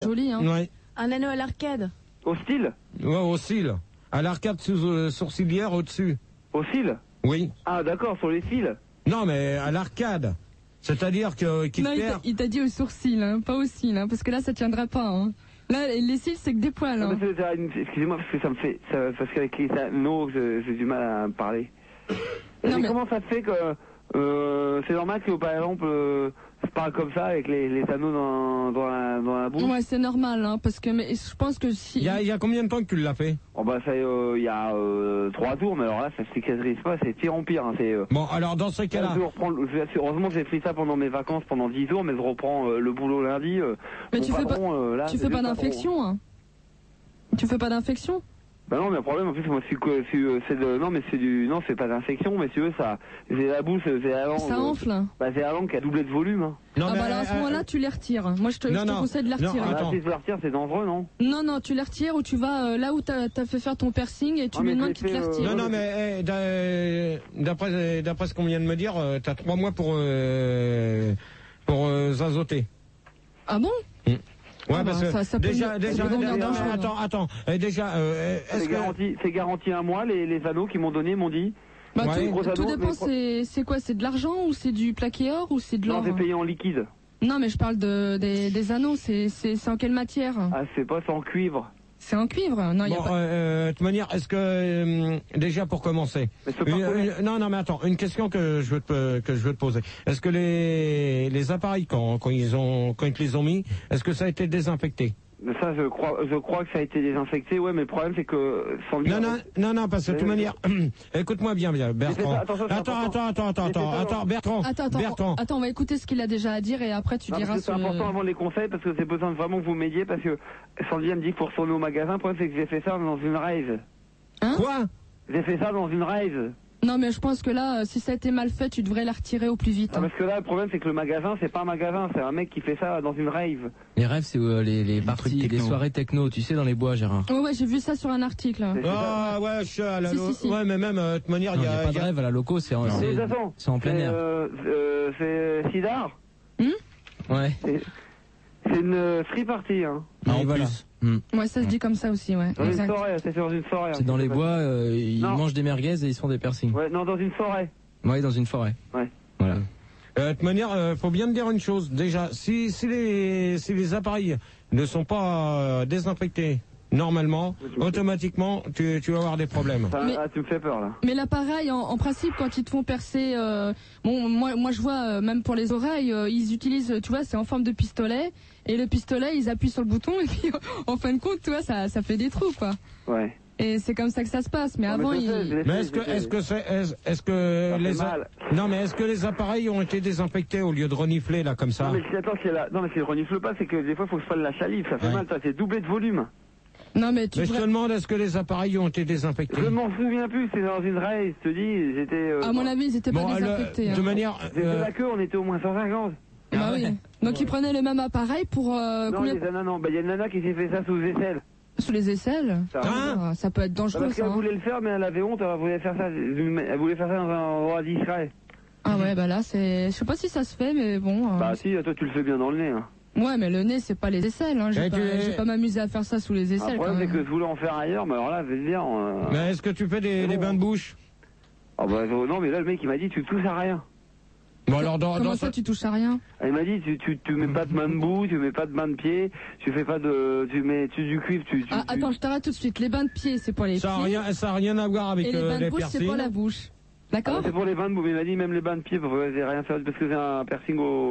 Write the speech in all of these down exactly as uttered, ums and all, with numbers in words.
joli, hein. Ouais. Un anneau à l'arcade. Au style? Ouais, au cil. À l'arcade sous euh, sourcilière au-dessus. Au cil? Oui. Ah, d'accord, sur les cils. Non, mais à l'arcade. C'est-à-dire que qu'il Non, il perd. t'a- il t'a dit au sourcil, hein, pas au cil, hein, parce que là, ça tiendra pas. Hein. Là, les cils, c'est que des poils. Non, Hein. mais c'est- c'est une- Excusez-moi, parce que ça me fait... Ça, parce qu'avec les anneaux, j'ai j'ai du mal à parler. Non, mais mais- comment ça te fait que... Euh, c'est normal que, par exemple, euh, je parle comme ça, avec les, les anneaux dans, dans, la, dans la bouche? Ouais, c'est normal, hein, parce que mais je pense que si. Il y a, il y a combien de temps que tu l'as fait? Oh bah ça, euh, il y a euh, trois jours, mais alors là, ça cicatrise pas, c'est pire en pire. Hein, c'est, euh, Bon, alors dans ce cas-là. je reprends le- je- heureusement que j'ai pris ça pendant mes vacances pendant dix jours, mais je reprends euh, le boulot lundi. Euh, Mais mon tu fais pas, patron, euh, là, tu c'est fais pas le patron. d'infection, hein. Tu fais pas d'infection? Bah non, mais le problème, en plus, moi, c'est que c'est, euh, c'est de, non, mais c'est du, non, c'est pas d'infection, mais si tu veux, ça, j'ai la bouche, c'est la langue. Ça euh, enfle. Hein. Bah c'est la langue qui a doublé de volume. Hein. Non, Ah mais, bah alors à ce euh, moment-là, tu les retires. Moi, je te, Non, je te non. conseille de les Non, retirer. attends. Bah, si je le retire, c'est dangereux, non? Non, non, tu les retires ou tu vas euh, là où t'as as fait faire ton piercing et tu Ah, lui mais demandes j'ai qu'il te les fait, euh, retire. Non, non, mais eh, d'a- d'après d'après ce qu'on vient de me dire, euh, t'as trois mois pour euh, pour euh, zazoter. Ah bon? Ouais, Ah parce bah, que ça- ça peut déjà, nous- déjà, ça peut devenir déjà- dangereux. attends, attends, euh, déjà, euh, est-ce C'est que garanti, c'est garanti un mois, les, les anneaux qu'ils m'ont donné m'ont dit. Bah, Ouais. tout, Gros tout anneaux, dépend, mais pro- c'est c'est quoi? C'est de l'argent ou c'est du plaqué or ou c'est de Non, l'or? j'ai payé en liquide. Non, mais je parle de, des, des anneaux, c'est c'est- c'est en quelle matière? Ah, c'est pas sans cuivre. C'est en cuivre? Non, il y a bon, pas... euh, de toute manière, est-ce que euh, déjà pour commencer, Mais c'est pas une- correct. une- non, non, mais attends, une question que je veux te, que je veux te poser. Est-ce que les les appareils quand quand ils ont quand ils te les ont mis, est-ce que ça a été désinfecté? Mais ça, je crois, je crois que ça a été désinfecté, ouais, mais le problème, c'est que, sans le dire. Non, non, non, non, parce que de toute Mais- manière, écoute-moi bien, bien, Bertrand. Mais c'est pas- attention, Attends, c'est attends, attends, attends, Mais c'est attends, pas- attends, Bertrand, Attends, attends, Bertrand. attends, on va écouter ce qu'il a déjà à dire et après tu Non, parce diras que c'est ce... important avant les conseils, parce que c'est besoin de vraiment que vous m'aidiez, parce que Sandy, elle me dit qu'il faut retourner au magasin, le problème, c'est que j'ai fait ça dans une rave. Hein? Quoi? J'ai fait ça dans une rave. Non, mais je pense que là, euh, si ça a été mal fait, tu devrais la retirer au plus vite. Ah, hein. parce que là, le problème, c'est que le magasin, c'est pas un magasin, c'est un mec qui fait ça dans une rave. Les rêves, c'est euh, les, les parties, trucs les techno. soirées techno, tu sais, dans les bois, Gérard. Ouais, ouais, j'ai vu ça sur un article. C'est- c'est Ah ouais, je suis à la Si, lo- si, si. ouais, mais même euh, de toute manière, Non, il il y n'y a a, pas il y de a- rêve à la loco, c'est en, ça. c'est- De toute façon, c'est en plein c'est, air. euh, euh, c'est Sidar. Ouais. C'est c'est une euh, free party, hein. Ah, Et en voilà. plus. Hmm. Ouais, ça se dit comme ça aussi, ouais. Dans une Exact. forêt, c'est dans une forêt. C'est hein, dans les ça. bois, euh, ils Non. mangent des merguez et ils se font des piercings. Ouais, non, dans une forêt. Ouais, dans une forêt. Ouais. Voilà. Euh, de toute manière, euh, faut bien te dire une chose. Déjà, si, si, les, si les appareils ne sont pas euh, désinfectés normalement, automatiquement, tu, tu vas avoir des problèmes. Enfin, Mais- ah, tu me fais peur, là. Mais l'appareil, en, en principe, quand ils te font percer, euh, bon, moi, moi je vois, euh, même pour les oreilles, euh, ils utilisent, tu vois, c'est en forme de pistolet, et le pistolet, ils appuient sur le bouton, et puis, en fin de compte, tu vois, ça, ça fait des trous, quoi. Ouais. Et c'est comme ça que ça se passe. Mais Non, avant, je sais, je ils... l'ai Mais fait, est-ce que, je l'ai est-ce fait. que c'est, est-ce, est-ce que Ça fait les, a- mal. non, mais est-ce que les appareils ont été désinfectés au lieu de renifler là comme ça? Non, mais si, attends, c'est la... non, mais si je renifle pas, c'est que des fois, il faut que je fasse la salive, ça fait Ouais. mal, ça, c'est doublé de volume. Non, mais tu Mais je te devrais- demande, est-ce que les appareils ont été désinfectés? Je m'en souviens plus, c'est dans une race, je te dis, j'étais... euh, à mon avis, ils étaient pas Bon, désinfectés. le- hein. de manière, J'étais euh, la queue, on était au moins cent cinquante. Bah Ah ouais. oui. Donc ils prenaient le même appareil pour euh, Non, combien les nanas, non, bah, il y a une nana qui s'est fait ça sous les aisselles. sous les aisselles. Ça, Hein Ah, ça peut être Bah, dangereux, parce ça. qu'elle hein. voulait le faire, mais elle avait honte, elle voulait faire ça, elle voulait faire ça dans un endroit discret. Ah ouais, bah là, c'est, je sais pas si ça se fait, mais bon. euh, Bah si, toi tu le fais bien dans le nez. Hein. Ouais, mais le nez, c'est pas les aisselles. Hein. Je Eh, vais pas, tu- je vais pas m'amuser à faire ça sous les Le aisselles. Quand problème c'est même. que je voulais en faire ailleurs, mais alors là, je vais te dire... Euh... mais est-ce que tu fais des, C'est des bon. bains de bouche? Ah bah euh, non, mais là le mec il m'a dit tu touches à rien. Bon alors dans, Comment dans ça, ce- tu touches à rien? Il m'a dit tu, tu, tu mets pas de main de boue, tu mets pas de main de pied, tu fais pas de... Tu mets tu, du cuivre, tu... tu Ah, tu- attends, je t'arrête tout de suite. Les bains de pied, c'est pour les ça a pieds. rien, ça a rien à voir avec Et les euh, bains de les bouche, c'est piercings. pour la bouche. Ah, D'accord? c'est pour les bains de boue, mais il m'a dit même les bains de pied, bah, ouais, j'ai rien fait parce que j'ai un piercing au...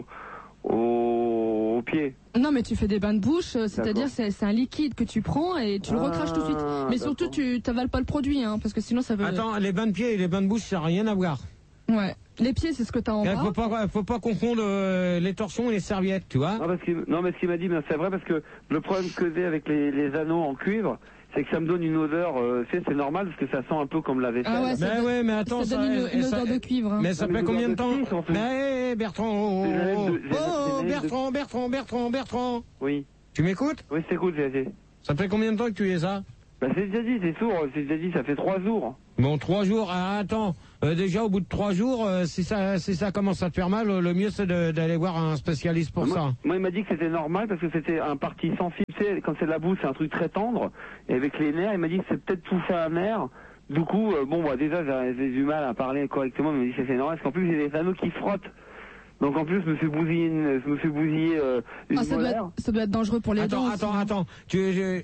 au... au pied. Non, mais tu fais des bains de bouche, euh, c'est-à-dire D'accord. c'est c'est un liquide que tu prends et tu le Ah, recraches tout de suite. Mais surtout, d'accord. tu t'avales pas le produit, hein, parce que sinon ça veut. Attends, les bains de pied et les bains de bouche, ça n'a rien à voir. Ouais. Les pieds, c'est ce que t'as en Il bas. faut pas, faut pas confondre euh, les torchons et les serviettes, tu vois. Non, parce qu'il non, mais ce qu'il m'a dit, mais c'est vrai parce que le problème que j'ai avec les, les anneaux en cuivre, c'est que ça me donne une odeur, euh, tu sais, c'est normal parce que ça sent un peu comme la vaisselle. Ah ouais, ça Mais donne- ouais, mais attends, ça donne une, une ça- odeur de cuivre. hein. Mais ça Non, mais fait une combien de odeur temps de pisse, on fait. Mais Bertrand, oh, C'est la même oh, de- c'est la- oh, c'est la même de- Bertrand, Bertrand, Bertrand, Bertrand. Oui, Tu m'écoutes? oui, c'est cool, j'ai j'ai- Ça fait combien de temps que tu es ça? Bah c'est déjà dit, c'est sourd, c'est déjà dit, ça fait trois jours. Bon, trois jours, ah, attends, euh, déjà au bout de trois jours, euh, si ça si ça commence à te faire mal, le mieux c'est de- d'aller voir un spécialiste pour moi, ça. Moi, il m'a dit que c'était normal parce que c'était un parti sensible, tu sais, quand c'est de la boue, c'est un truc très tendre, et avec les nerfs, il m'a dit que c'est peut-être touché un nerf. Du coup, euh, bon, bah, déjà, j'ai j'ai du mal à parler correctement, mais il m'a dit que c'est normal, parce qu'en plus, j'ai des anneaux qui frottent. Donc en plus, je me suis bousillé une, je me suis bousillé euh, une Ah, ça, doit molaire. être, ça doit être dangereux pour les Attends, dents. attends, aussi. attends, tu, je-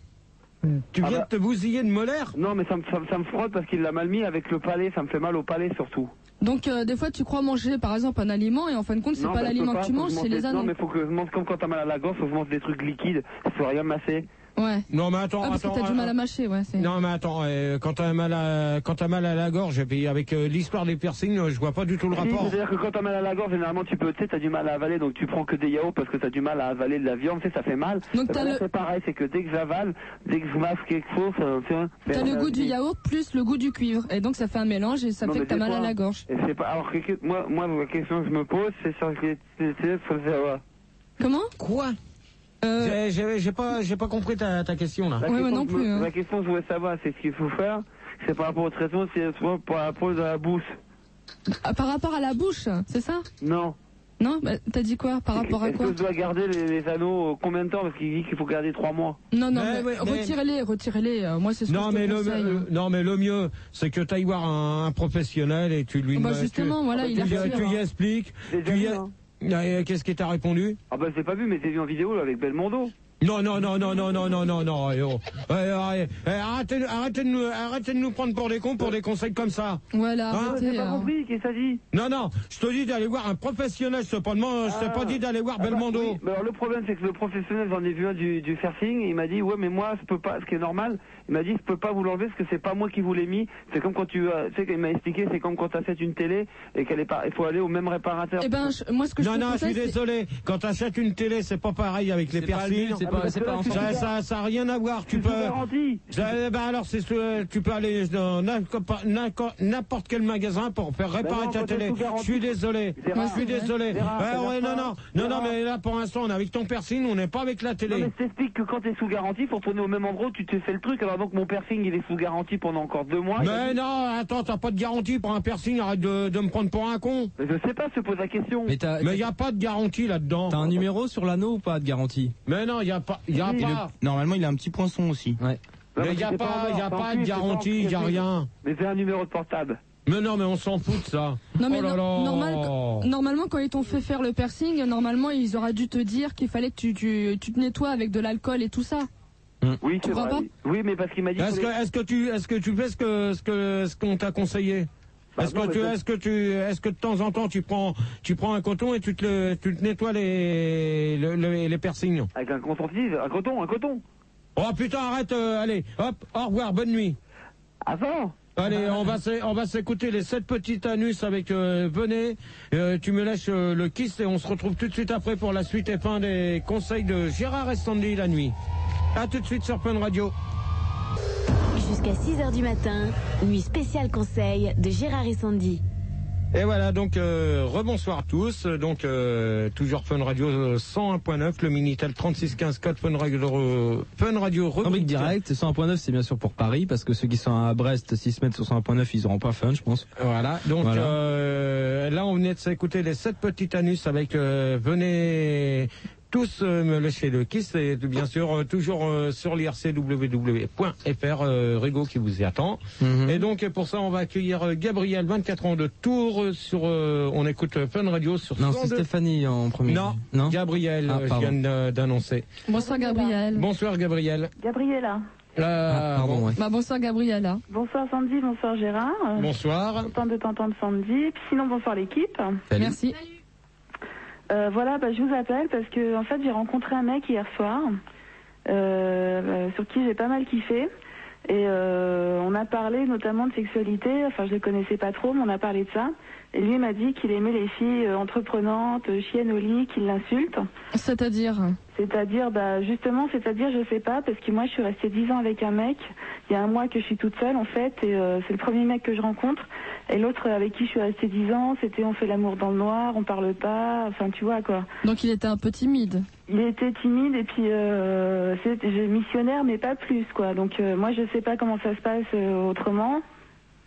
tu Ah viens bah. de te bousiller une molaire? Non, mais ça me, ça, me- ça me frotte parce qu'il l'a mal mis avec le palais, ça me fait mal au palais surtout. Donc euh, des fois tu crois manger par exemple un aliment et en fin de compte c'est Non, pas bah, je l'aliment peux que tu faut manges, je c'est les des- anneaux. Non, mais faut que je mange comme quand t'as mal à la gorge, faut que je mange des trucs liquides, ça peut rien masser. Ouais. Non, mais attends, Ah parce attends. que t'as du euh, mal à mâcher, ouais. c'est- Non, mais attends, euh, quand t'as mal à quand t'as mal à la gorge, et puis avec euh, l'histoire des piercings, euh, je vois pas du tout le Si, rapport. c'est-à-dire que quand t'as mal à la gorge, généralement tu peux, tu sais, t'as du mal à avaler, donc tu prends que des yaourts parce que t'as du mal à avaler de la viande, tu sais, ça fait mal. Donc Eh t'as ben là, le- c'est pareil, c'est que dès que j'avale, dès que je masque quelque chose, ça, tu vois, T'as ça- le ça- goût du yaourt plus le goût du cuivre et donc ça fait un mélange et ça Non, fait mais que t'as des mal à fois- la gorge. Et c'est pas, alors que, que- moi, moi, la question que je me pose, c'est sur les, c'est, c'est, faut savoir. Comment? Quoi? Euh, J'ai- J'ai j'ai pas j'ai pas compris ta, ta question là. La Ouais, question moi non que je me- plus, hein. La question que je voulais savoir, c'est ce qu'il faut faire, c'est par rapport au traitement, c'est soit par rapport à la bouche. ah, par rapport à la bouche, c'est ça? Non. Non? Bah, t'as dit quoi? Par rapport à Est-ce quoi? que je dois garder les, les anneaux euh, combien de temps? Parce qu'il dit qu'il faut garder trois mois. Non, non, Mais, mais, ouais, mais- retirez-les, retirez-les. euh, moi c'est ce Non que je mais, te le, conseille. le- hein. non mais le mieux, c'est que tu ailles voir un, un professionnel et tu lui Bah, tu- justement, voilà, Ah bah, il a tu, fait. tu y expliques. J'ai Tu déjà y vu, hein. Euh, Qu'est-ce qu'il t'a répondu? Ah bah je l'ai pas vu, mais j'ai vu en vidéo là, avec Belmondo. Non, non, non, non, non, non, non, non, non. eh, oh. Eh, arrête- eh, arrêtez, arrêtez, de nous, arrêtez de nous prendre pour des cons pour des conseils comme ça. Voilà, Hein, arrêtez. J'ai pas euh. compris, qu'est-ce que ça dit? Non, non, je te dis d'aller voir un professionnel, je t'ai pas, demandé- je t'ai Ah. pas dit d'aller voir Ah bah, Belmondo. oui, mais alors le problème c'est que le professionnel, j'en ai vu un du, du surfing, il m'a dit ouais mais moi je peux pas, ce qui est normal, il m'a dit je peux pas vous l'enlever parce que c'est pas moi qui vous l'ai mis, c'est comme quand tu, euh, tu sais qu'il m'a expliqué, c'est comme quand tu achètes une télé et qu'elle est pas, il faut aller au même réparateur. Eh ben, je- moi ce que je Non, te non, je suis conseille, c'est- désolé. Quand tu achètes une télé, c'est pas pareil avec les C'est pas piercings. lui, c'est Ah, pas, mais c'est parce pas que là, ensemble. Ça, ça, ça a rien à voir. Tu Tu peux. peux garantie. Ça, ben alors, c'est ce- tu peux aller dans n'importe n'importe quel magasin pour faire réparer non, ta quand t'es télé. sous Je garantie. suis désolé. C'est rare. Je suis désolé. C'est rare, Ouais, c'est ouais, non, rare. non, C'est non, non, rare. mais là, pour l'instant, on est avec ton piercing, on n'est pas avec la Non télé. mais je t'explique que quand t'es sous garantie, faut tourner au même endroit où tu te fais le truc. Alors donc mon piercing il est sous garantie pendant encore deux mois. Mais non, attends, t'as pas de garantie pour un piercing, arrête de, de me prendre pour un con. Mais je sais pas, je te pose la question. Mais t'as Mais il n'y a pas de garantie là-dedans. t'as un numéro sur l'anneau ou pas de garantie? Mais non, il n'y a pas. Y a Oui, pas. Normalement, il a un petit poinçon aussi. Ouais. Non, Mais il n'y a c'est pas, en y a or, pas c'est en de cuivre, c'est pas en garantie, il n'y a cuivre. rien. Mais c'est un numéro de portable. Mais non, mais on s'en fout de ça. Non mais oh là no- là. normal, normalement quand ils t'ont fait faire le piercing, normalement ils auraient dû te dire qu'il fallait que tu, tu, tu te nettoies avec de l'alcool et tout ça. Oui, Tu c'est crois vrai. pas Oui, mais parce qu'il m'a dit. Est-ce qu'il que, fallait- est-ce que tu, est-ce que tu fais ce que, ce que, ce qu'on t'a conseillé? Bah Est-ce non, que mais tu, c'est- est-ce que tu, est-ce que de temps en temps tu prends, tu prends un coton et tu te, le- tu te nettoies les, le- le- les piercings? Avec un coton-tige, un coton, un coton. Oh putain, arrête, euh, allez, hop, au revoir, bonne nuit. Avant. Allez, on va s'é- on va s'écouter les sept petits anus avec euh, venez, euh, tu me lâches euh, le kiss et on se retrouve tout de suite après pour la suite et fin des conseils de Gérard et Sandy la nuit. À tout de suite sur Fun Radio. Jusqu'à six heures du matin, nuit spéciale conseil de Gérard et Sandy. Et voilà, donc euh, rebonsoir à tous. Donc euh, toujours Fun Radio euh, cent un point neuf, le Minitel trente-six quinze code Fun Radio, euh, Fun Radio Rubrique direct, cent un point neuf c'est bien sûr pour Paris, parce que ceux qui sont à Brest, s'ils se mettent sur cent un point neuf, ils auront pas fun, je pense. Voilà, donc Voilà. euh, là on venait de s'écouter les sept petits anus avec euh, venez tous euh, me lâcher le kiss et bien sûr euh, toujours euh, sur l'I R C W W point F R, euh, Rigo qui vous y attend. Mhm. Et donc pour ça on va accueillir euh, Gabriel, vingt-quatre ans de Tours, euh, sur euh, on écoute euh, Fun Radio sur Non, c'est cent deux. Stéphanie en premier. Non, Non Gabriel, Ah, euh, je pardon. viens de- d'annoncer. Bonsoir Gabriel. Bonsoir Gabriel. Gabriella. Euh, Ah, pardon, bon- ouais. Bah bonsoir Gabriela. Bonsoir Sandy, bonsoir Gérard. Euh, Bonsoir. Content de t'entendre Sandy. Puis sinon bonsoir l'équipe. Salut. Merci. Euh, voilà, bah, je vous appelle parce que en fait j'ai rencontré un mec hier soir euh, euh, sur qui j'ai pas mal kiffé. Et euh, on a parlé notamment de sexualité, enfin je le connaissais pas trop, mais on a parlé de ça. Et lui m'a dit qu'il aimait les filles euh, entreprenantes, euh, chiennes au lit, qu'il l'insulte. C'est-à-dire C'est-à-dire, bah justement, c'est-à-dire, je sais pas, parce que moi je suis restée dix ans avec un mec. Il y a un mois que je suis toute seule en fait, et euh, c'est le premier mec que je rencontre. Et l'autre avec qui je suis restée dix ans, c'était on fait l'amour dans le noir, on parle pas, enfin tu vois quoi. Donc il était un peu timide. Il était timide et puis euh, c'est j'ai missionnaire mais pas plus quoi. Donc euh, moi je sais pas comment ça se passe euh, autrement.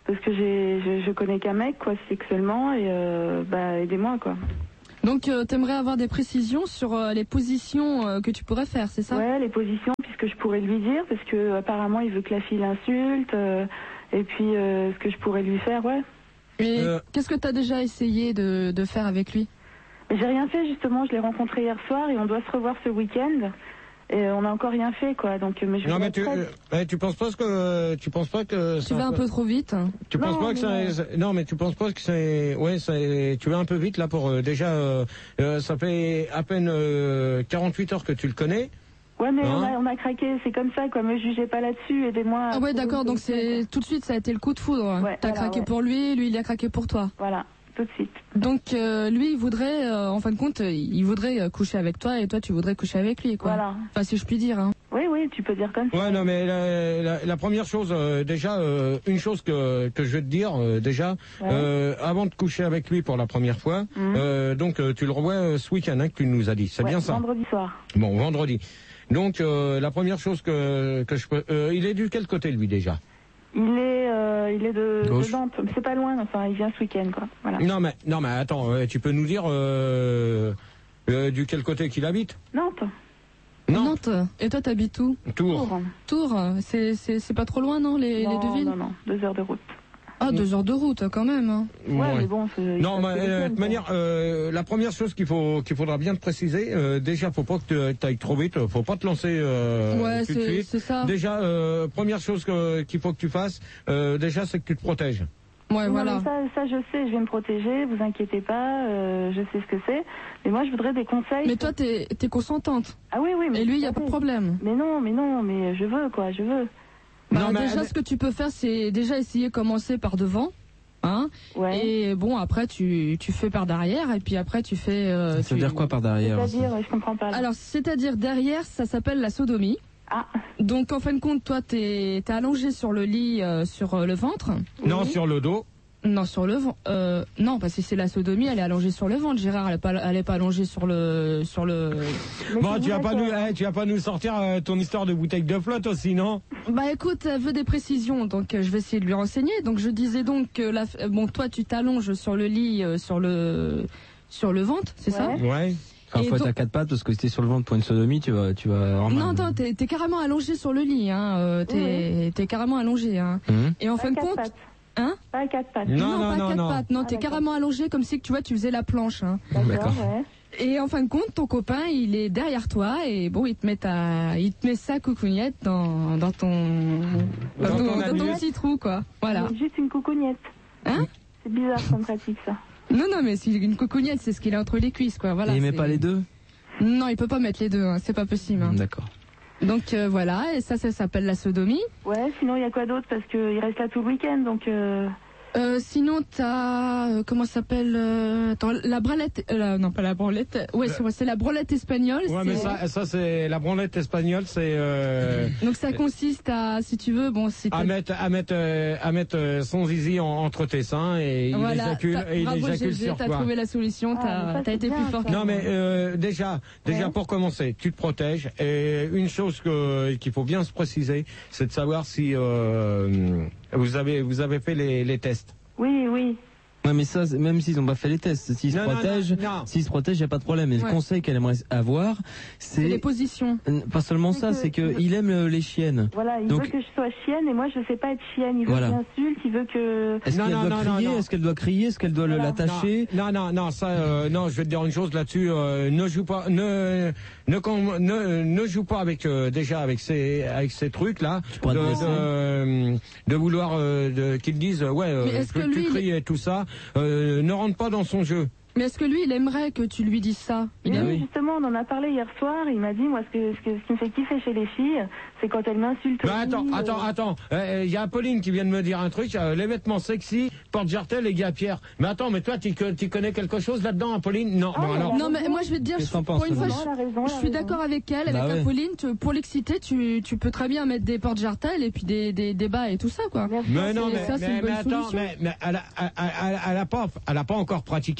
parce que j'ai, je, je connais qu'un mec, quoi, sexuellement, et euh, bah, aidez-moi, quoi. Donc, euh, t'aimerais avoir des précisions sur euh, les positions euh, que tu pourrais faire, c'est ça? Ouais, les positions, puisque je pourrais lui dire, parce que apparemment il veut que la fille l'insulte, euh, et puis euh, ce que je pourrais lui faire, ouais. Et Euh. qu'est-ce que t'as déjà essayé de, de faire avec lui? Mais j'ai rien fait, justement, je l'ai rencontré hier soir, et on doit se revoir ce week-end, et on n'a encore rien fait, quoi, donc, mais je Non, voudrais mais tu, très- euh, ouais, tu penses pas que, tu penses pas que, Tu ça- vas un peu trop vite. tu penses Non, pas que mais ça, non, mais tu penses pas que c'est, ouais, c'est, tu vas un peu vite là pour euh, déjà, euh, euh, ça fait à peine euh, quarante-huit heures que tu le connais. Ouais, mais Hein on, a, on a craqué, c'est comme ça, quoi, me jugez pas là-dessus, aidez-moi. à Ah ouais, trouver d'accord, une donc solution, c'est quoi. tout de suite, ça a été le coup de foudre. Ouais, T'as voilà, craqué ouais. pour lui, lui il a craqué pour toi. Voilà, tout de suite. Donc euh, lui, il voudrait, euh, en fin de compte, euh, il voudrait euh, coucher avec toi et toi, tu voudrais coucher avec lui, quoi. Voilà. Enfin, si je puis dire. Hein. Oui, oui, tu peux dire comme ça. Ouais, non, mais la, la, la première chose, euh, déjà, euh, une chose que, que je vais te dire, euh, déjà, Ouais. euh, avant de coucher avec lui pour la première fois, Mhm. euh, donc euh, tu le revois euh, ce week-end, hein, que tu nous as dit, c'est Ouais, bien ça? vendredi soir. Bon, vendredi. Donc, euh, la première chose que, que je peux... Euh, il est du quel côté, lui, déjà? Il est, euh, il est de, Gauche. de Nantes, c'est pas loin, enfin, il vient ce week-end, quoi. Voilà. Non, mais, non, mais attends, euh, tu peux nous dire euh, euh, du quel côté qu'il habite? Nantes. Non, Nantes. Et toi, t'habites où? Tours. Tours. Tours. C'est c'est c'est pas trop loin, non, les, non, les deux villes? non, non, deux heures de route. Ah, deux heures de route, quand même. Hein. Ouais, Ouais. mais bon, c'est... il Non, passe mais le euh, de week-end, toute quoi. manière, euh, la première chose qu'il faut qu'il faudra bien te préciser, euh, déjà, faut pas que tu ailles trop vite, faut pas te lancer euh, ouais, tout de c'est suite. c'est ça. Déjà, euh, première chose que- qu'il faut que tu fasses, euh, déjà, c'est que tu te protèges. Ouais, Non, voilà. mais ça, ça, je sais, je vais me protéger, vous inquiétez pas, euh, je sais ce que c'est. Mais moi, je voudrais des conseils. Mais toi, t'es t'es consentante. Ah oui, oui, mais... Et lui, il y a tout pas à de fait. problème. Mais non, mais non, mais je veux, quoi, je veux. Bah, Non, mais- déjà, ce que tu peux faire, c'est déjà essayer de commencer par devant. Hein. Ouais. Et bon, après, tu, tu fais par derrière. Et puis après, tu fais. euh, Ça veut tu- dire quoi par derrière? C'est-à-dire, je comprends pas. là. Alors, c'est-à-dire derrière, ça s'appelle la sodomie. Ah, Donc, en fin de compte, toi, t'es t'es allongé sur le lit, euh, sur euh, le ventre. Non, oui. sur le dos. Non, sur le ventre. Euh, non, parce que c'est la sodomie, elle est allongée sur le ventre. Gérard, elle est pas, elle est pas allongée sur le, sur le. Mais Bon, c'est tu vas vrai pas que- nous, eh, tu vas pas nous sortir euh, ton histoire de bouteille de flotte aussi, non? Bah écoute, elle veut des précisions, donc euh, je vais essayer de lui renseigner. Donc je disais donc que la, euh, bon, toi, tu t'allonges sur le lit, euh, sur le, sur le ventre, c'est ça? Ouais. Ouais. Enfin, Et faut être donc- à quatre pattes parce que si t'es sur le ventre pour une sodomie, tu vas, tu vas. avoir Non, mal. non, t'es t'es carrément allongé sur le lit, hein. euh, T'es t'es carrément allongé, hein. Hum. Et en Pas fin de quatre compte, pattes. hein? Pas à quatre pattes. Non, non, pas non, quatre non. pattes, non, Ah, t'es d'accord. carrément allongé comme si que tu vois, tu faisais la planche, hein. D'accord. ouais. Et en fin de compte, ton copain, il est derrière toi et bon, il te met ta, il te met sa coucougnette dans, dans ton, Dans dans, ton ton- dans ton anus. petit trou, quoi. Voilà. Mais juste une coucougnette. Hein? C'est bizarre comme pratique, ça. Non, non, mais c'est une coucougnette, c'est ce qu'il a entre les cuisses, quoi. Voilà. Et il met c'est- pas les deux? Non, il peut pas mettre les deux, hein, c'est pas possible. hein. D'accord. Donc euh, voilà, et ça, ça s'appelle la sodomie. Ouais, sinon, il y a quoi d'autre? Parce qu'il reste là tout le week-end, donc... Euh... Euh, sinon, t'as euh, comment ça s'appelle euh, attends, la branlette, euh, la- non pas la branlette, ouais, c'est c'est la branlette espagnole. Ouais, c'est- mais ça, ça c'est la branlette espagnole, c'est euh, Donc ça consiste à, si tu veux, bon, c'est à mettre, à mettre, euh, à mettre euh, son zizi en- entre tes seins et il voilà, éjacule, t'as- et il bravo éjacule G G, sur t'as toi. trouvé la solution, Ah, t'as mais ça, t'as c'est été bien, plus fort. ça. Non mais euh, déjà, déjà Ouais. pour commencer, tu te protèges et une chose que qu'il faut bien se préciser, c'est de savoir si euh, vous avez vous avez fait les, les tests. Oui, oui. Ouais, mais ça, c'est- même s'ils ont pas fait les tests, s'ils se Non, non, protègent, non, non. s'ils se protègent, y a pas de problème. Et Ouais. le conseil qu'elle aimerait avoir, C'est les c'est positions. euh, pas seulement C'est ça, que- c'est que il aime euh, les chiennes. Voilà, il Donc- veut que je sois chienne et moi je sais pas être chienne. Il veut Voilà. que j'insulte, il veut que. Est-ce Non, qu'elle non, doit non, non, crier? non. Est-ce qu'elle doit crier? Est-ce qu'elle doit le Voilà. l'attacher? Non, non, non, ça, euh, non, je vais te dire une chose là-dessus. Euh, ne joue pas, ne, ne, com- ne, ne joue pas avec euh, déjà avec ces, avec ces trucs là, de, pourrais te blesser. de, de vouloir euh, de, qu'ils te disent euh, ouais, euh, Mais est-ce tu, que tu lui, il cries et tout ça. Euh, ne rentre pas dans son jeu. Mais est-ce que lui, il aimerait que tu lui dises ça? Il Oui, aime- oui. justement, on en a parlé hier soir. Il m'a dit, moi, ce, que, ce, que, ce qui me fait kiffer chez les filles, c'est quand elles m'insultent. Mais au attends, lit, attends, euh, attends. Il y a Apolline qui vient de me dire un truc. euh, les vêtements sexy, porte-jartel et Pierre. Mais attends, mais toi, tu tu connais quelque chose là-dedans, Apolline? Non, Ah, bon mais alors. elle Non, mais moi, je vais te dire, Qu'est-ce je- que t'en pour penses, une fois, Sonia je, elle a raison, je elle a suis raison. d'accord avec elle, avec Bah ouais. Apolline. tu- pour l'exciter, tu, tu peux très bien mettre des portes-jartelles et puis des, des, des bas et tout ça, quoi. bien sûr, Mais non, c'est- mais, ça, c'est mais, une bonne mais attends, solution. mais, mais elle, a, elle, elle- elle a pas, elle a pas encore pratiqué. Elle sait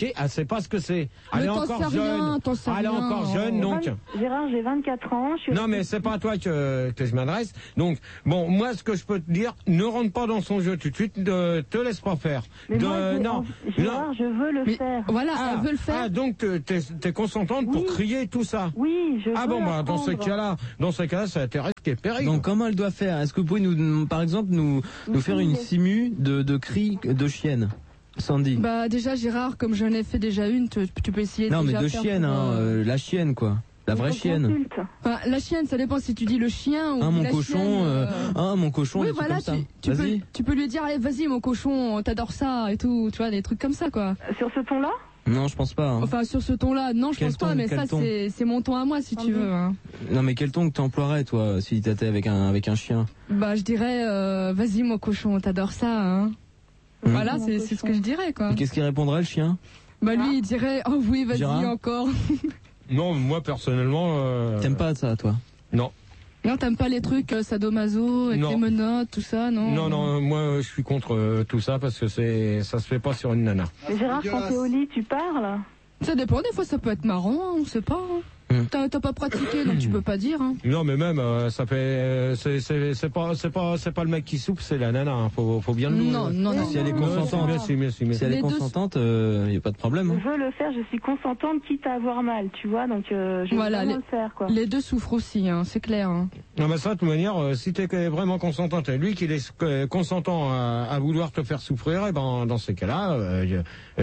pas ce que c'est. Elle Mais est t'en encore sais rien, jeune. t'en sais Elle est rien. encore jeune, donc. Gérard, j'ai vingt-quatre ans. Je suis Non, mais c'est pas à toi que, que je m'adresse. Donc, bon, moi, ce que je peux te dire, ne rentre pas dans son jeu tout de suite, ne te laisse pas faire. Mais De- moi, j'ai non, envie- Gérard, non. je veux le Mais faire. voilà, Ah, elle veut le faire. ah, donc t'es, t'es consentante pour Oui. crier tout ça. Oui, je Ah veux bon, bah, dans ce apprendre. cas-là, dans ce cas-là, ça intéresse qui est péril. Donc comment elle doit faire? Est-ce que vous pouvez nous, par exemple, nous, nous faire une simu de, de cris de chienne, Sandy? Bah déjà Gérard, comme j'en ai fait déjà une, tu, tu peux essayer de Non, mais déjà de faire chienne, pour, hein, euh, euh, la chienne, quoi. La vraie Je chienne. consulte. Enfin, la chienne, ça dépend si tu dis le chien ou Ah, mon la cochon, chienne, euh, euh, ah, mon cochon, Oui, des trucs voilà, comme ça. tu, tu, peux, Vas-y. tu peux lui dire, allez, vas-y, mon cochon, t'adores ça et tout, tu vois, des trucs comme ça, quoi. Sur ce ton-là? Non, je pense pas. hein. Enfin, sur ce ton-là, non, je Quel pense pas, ton, mais quel ça, ton c'est c'est mon ton à moi, si tu veux. Hein. Non, mais quel ton que t'emploierais, toi, si t'étais avec un, avec un chien? Bah, je dirais, euh, vas-y, mon cochon, t'adores ça, hein. Mmh. Voilà, Mon c'est c'est ce cochon. que je dirais, quoi. Et qu'est-ce qu'il répondrait, le chien? Bah, lui, il dirait, oh oui, vas-y, Gérard encore. Non, moi, personnellement, euh, T'aimes pas ça, toi? non. Non, t'aimes pas les trucs euh, sadomaso, avec Non. les menottes, tout ça, non? Non, non, euh, moi, je suis contre euh, tout ça parce que c'est, ça se fait pas sur une nana. Mais Gérard, quand t'es au lit, tu parles? Ça dépend, des fois, ça peut être marrant, hein, on sait pas. Hein. Mmh. T'as t'as pas pratiqué, donc tu peux pas dire, hein. Non, mais même, euh, ça fait, euh, c'est, c'est, c'est pas, c'est pas, c'est pas le mec qui soupe, c'est la nana. Hein. Faut, faut bien le dire. Non, non, non. Si elle est non, consentante. Merci, merci, merci. Si elle est Les deux- consentante, il euh, y a pas de problème. hein. Je veux le faire, je suis consentante, quitte à avoir mal, tu vois, donc euh, je veux Voilà, vraiment les- le faire, quoi. Les deux souffrent aussi, hein, c'est clair. Hein. Non, mais ça, de toute manière, euh, si t'es vraiment consentante, et lui qu'il est euh, consentant à, à vouloir te faire souffrir, et ben, dans ces cas-là, euh,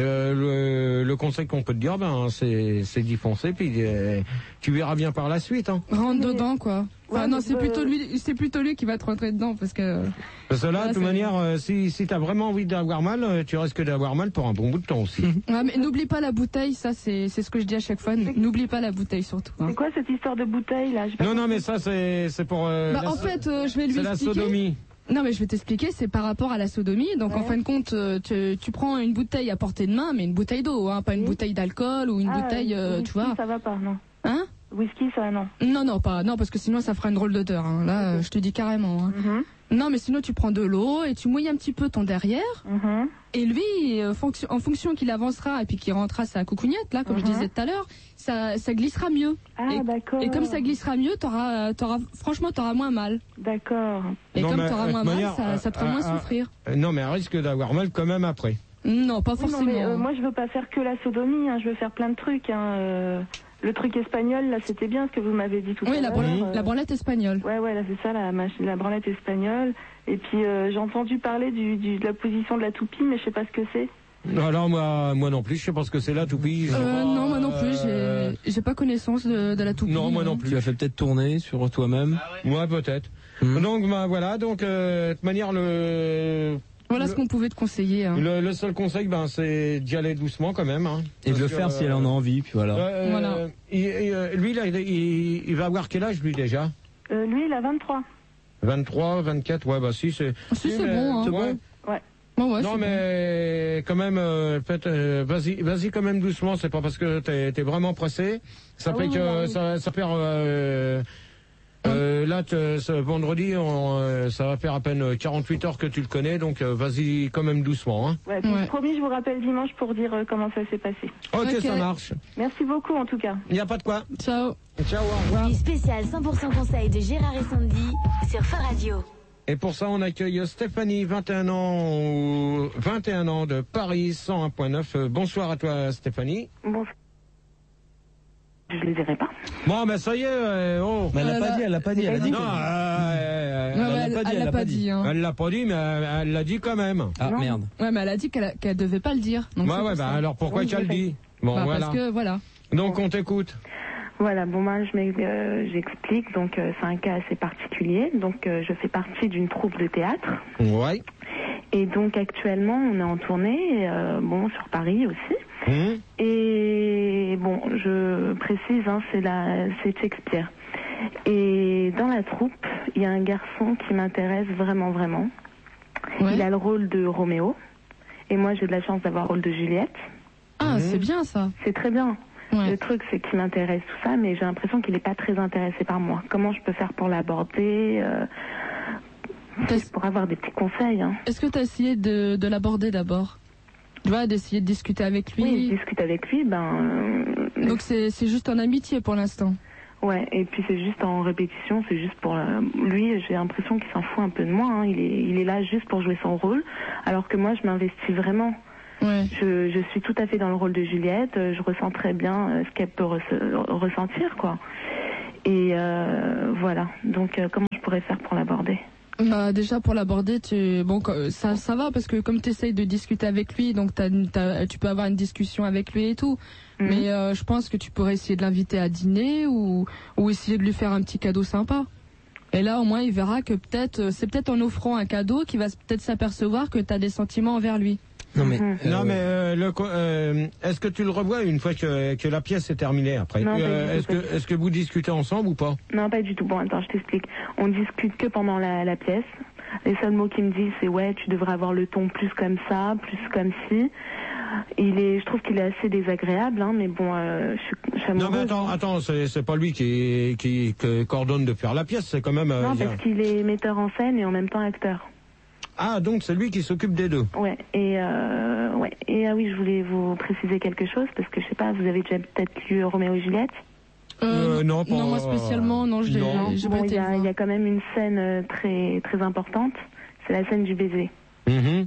euh, le, le conseil qu'on peut te dire, ben, c'est, c'est d'y foncer, puis euh, tu verras bien par la suite, hein. Rentre Mais- dedans, quoi. Enfin, Ouais, non, mais c'est je- plutôt lui, c'est plutôt lui qui va te rentrer dedans, parce que. Parce que là, Voilà, de toute c'est- manière, euh, si, si t'as vraiment envie d'avoir mal, euh, tu risques d'avoir mal pour un bon bout de temps aussi. Ouais, mais n'oublie pas la bouteille, ça, c'est, c'est ce que je dis à chaque fois. N'oublie pas la bouteille, surtout. Hein. C'est quoi cette histoire de bouteille, là? J'ai pas Non, non, compris. mais ça, c'est, c'est pour... euh, Bah, la en so- fait, euh, je vais lui c'est la expliquer. sodomie. Non, mais je vais t'expliquer, c'est par rapport à la sodomie. Donc, en Ouais. fin de compte, euh, tu, tu prends une bouteille à portée de main, mais une bouteille d'eau, hein, pas une Oui. bouteille d'alcool ou une Ah, bouteille, euh, whisky, tu vois. ça va pas, non. Hein? Whisky, ça, non. Non, non, pas, non, parce que sinon, ça fera une drôle d'odeur, hein. Là, euh, je te dis carrément, hein. Mhm, Non, mais sinon, tu prends de l'eau et tu mouilles un petit peu ton derrière. mhm. Et lui, euh, fonction- en fonction qu'il avancera et puis qu'il rentrera sa coucougnette, là, comme je Mhm. disais tout à l'heure, ça, ça glissera mieux. Ah, Et- d'accord. Et comme ça glissera mieux, t'auras, t'auras, franchement, t'auras moins mal. D'accord. Et Non, comme mais, t'auras euh, moins de mal, manière, ça, ça te fera euh, moins euh, souffrir. Euh, non, mais elle risque d'avoir mal quand même après. Non, pas Oui, non, forcément. mais euh, moi, je veux pas faire que la sodomie, hein, je veux faire plein de trucs. Hein, euh, le truc espagnol, là, c'était bien ce que vous m'avez dit tout Oui, à la, l'heure. branlette, euh, la branlette espagnole. Ouais, ouais, là, c'est ça, la, mach- la branlette espagnole. Et puis, euh, j'ai entendu parler du, du- de la position de la toupie, mais je sais pas ce que c'est. Alors, moi, moi non plus, je sais pas ce que c'est là, toupie. je sais Euh, pas, non, moi non plus, euh, j'ai, j'ai pas connaissance de, de la toupie. Non, moi non hein. plus. Tu l'as fait peut-être tourner sur toi-même. Moi, peut-être. Mhm. Donc, bah, voilà, donc, euh, de toute manière, le, Voilà Le- ce qu'on pouvait te conseiller. Hein. le, le seul conseil, ben, c'est d'y aller doucement quand même. Hein, Et de Parce le que, faire si elle en a envie, puis voilà. euh, Voilà. il- il- euh, lui, là, il, il- il va avoir quel âge, lui, déjà Euh, lui, il a vingt-trois. vingt-trois, vingt-quatre, ouais, bah si, c'est... Si, c'est mais- bon, hein. ouais. Ouais. Bon, ouais, non, c'est mais quand même, euh, faites, euh, vas-y, vas-y quand même doucement. C'est pas parce que t'es, t'es vraiment pressé. Ça Ah fait oui, que oui, oui. ça, ça perd. Euh, euh, là, te- ce vendredi, on, euh, ça va faire à peine quarante-huit heures que tu le connais, donc euh, vas-y quand même doucement. Hein. Ouais, puis Ouais. promis, je vous rappelle dimanche pour dire euh, comment ça s'est passé. Ok, Ok. ça marche. Merci beaucoup, en tout cas. Il n'y a pas de quoi. bon. Ciao. Ciao, au revoir. Nuit spéciale cent pour cent conseil de Gérard et Sandy sur Fun Radio. Et pour ça, on accueille Stéphanie, vingt et un ans, ou vingt et un ans de Paris, cent un point neuf. Euh, Bonsoir à toi, Stéphanie. Bon, je les dirai pas. Bon, ben ça y est. euh, oh. Mais elle l'a Elle pas a- dit, elle l'a pas dit, elle a dit Non, que... euh, euh, Ouais, elle ouais, l'a elle, pas dit, elle l'a pas dit. Hein. elle l'a pas dit, mais elle elle l'a dit quand même. Ah, Non. merde. Ouais, mais elle a dit qu'elle, a- qu'elle devait pas le dire. Donc Ouais, c'est ouais, pour bah ça. alors pourquoi Oui, tu as le je le dit Bon, Bah, voilà. Parce que voilà. Donc on t'écoute. Voilà, bon, moi, je m'ex- euh, j'explique. Donc, euh, c'est un cas assez particulier. Donc, euh, je fais partie d'une troupe de théâtre. Ouais. Et donc, actuellement, on est en tournée, euh, bon, sur Paris aussi. Hum. Et bon, je précise, hein, c'est la, c'est Shakespeare. Et dans la troupe, il y a un garçon qui m'intéresse vraiment, vraiment. Ouais. Il a le rôle de Roméo. Et moi, j'ai de la chance d'avoir le rôle de Juliette. Ah, Mhm. c'est bien ça. C'est très bien. Le Ouais. truc, c'est qu'il m'intéresse tout ça, mais j'ai l'impression qu'il n'est pas très intéressé par moi. Comment je peux faire pour l'aborder euh, T'as- Pour avoir des petits conseils. Hein. Est-ce que tu as essayé de, de l'aborder d'abord? tu vois, d'essayer de discuter avec lui. Oui, je discute avec lui, ben... euh, Donc c'est c'est juste en amitié pour l'instant. Ouais, et puis c'est juste en répétition, c'est juste pour... euh, lui, j'ai l'impression qu'il s'en fout un peu de moi, hein. il, est, il est là juste pour jouer son rôle, alors que moi, je m'investis vraiment. Ouais. Je, je suis tout à fait dans le rôle de Juliette, euh, je ressens très bien euh, ce qu'elle peut resse- ressentir, quoi. Et euh, voilà, donc euh, comment je pourrais faire pour l'aborder ? Bah, déjà pour l'aborder, tu bon co- ça ça va parce que comme tu essayes de discuter avec lui, donc t'as, t'as, tu peux avoir une discussion avec lui et tout. Mhm. Mais euh, je pense que tu pourrais essayer de l'inviter à dîner ou ou essayer de lui faire un petit cadeau sympa. Et là au moins il verra que peut-être euh, c'est peut-être en offrant un cadeau qu'il va s- peut-être s'apercevoir que t'as des sentiments envers lui. Non mais, Mhm. euh, Non, mais euh, le co- euh, est-ce que tu le revois une fois que, que la pièce est terminée après? Non, pas du tout, Est-ce pas que du tout. est-ce que vous discutez ensemble ou pas? Non, pas du tout. Bon, attends, je t'explique. On discute que pendant la, la pièce. Les seuls mots qu'il me dit, c'est ouais, tu devrais avoir le ton plus comme ça, plus comme ci. Il est, je trouve qu'il est assez désagréable, hein, mais bon, euh, je suis, je suis Non, mais amoureuse, attends, hein. attends, c'est c'est pas lui qui qui, qui coordonne de faire la pièce, c'est quand même. euh, Non, il y a- parce qu'il est metteur en scène et en même temps acteur. Ah, donc c'est lui qui s'occupe des deux. Ouais, et euh, ouais, et ah oui, je voulais vous préciser quelque chose parce que je sais pas, vous avez déjà peut-être lu Roméo et Juliette. Euh, non, pas- non, moi spécialement, non, je l'ai- non. j'ai Bon, pas il été y le a, il y voir. a quand même une scène euh, très très importante. C'est la scène du baiser. Mhm.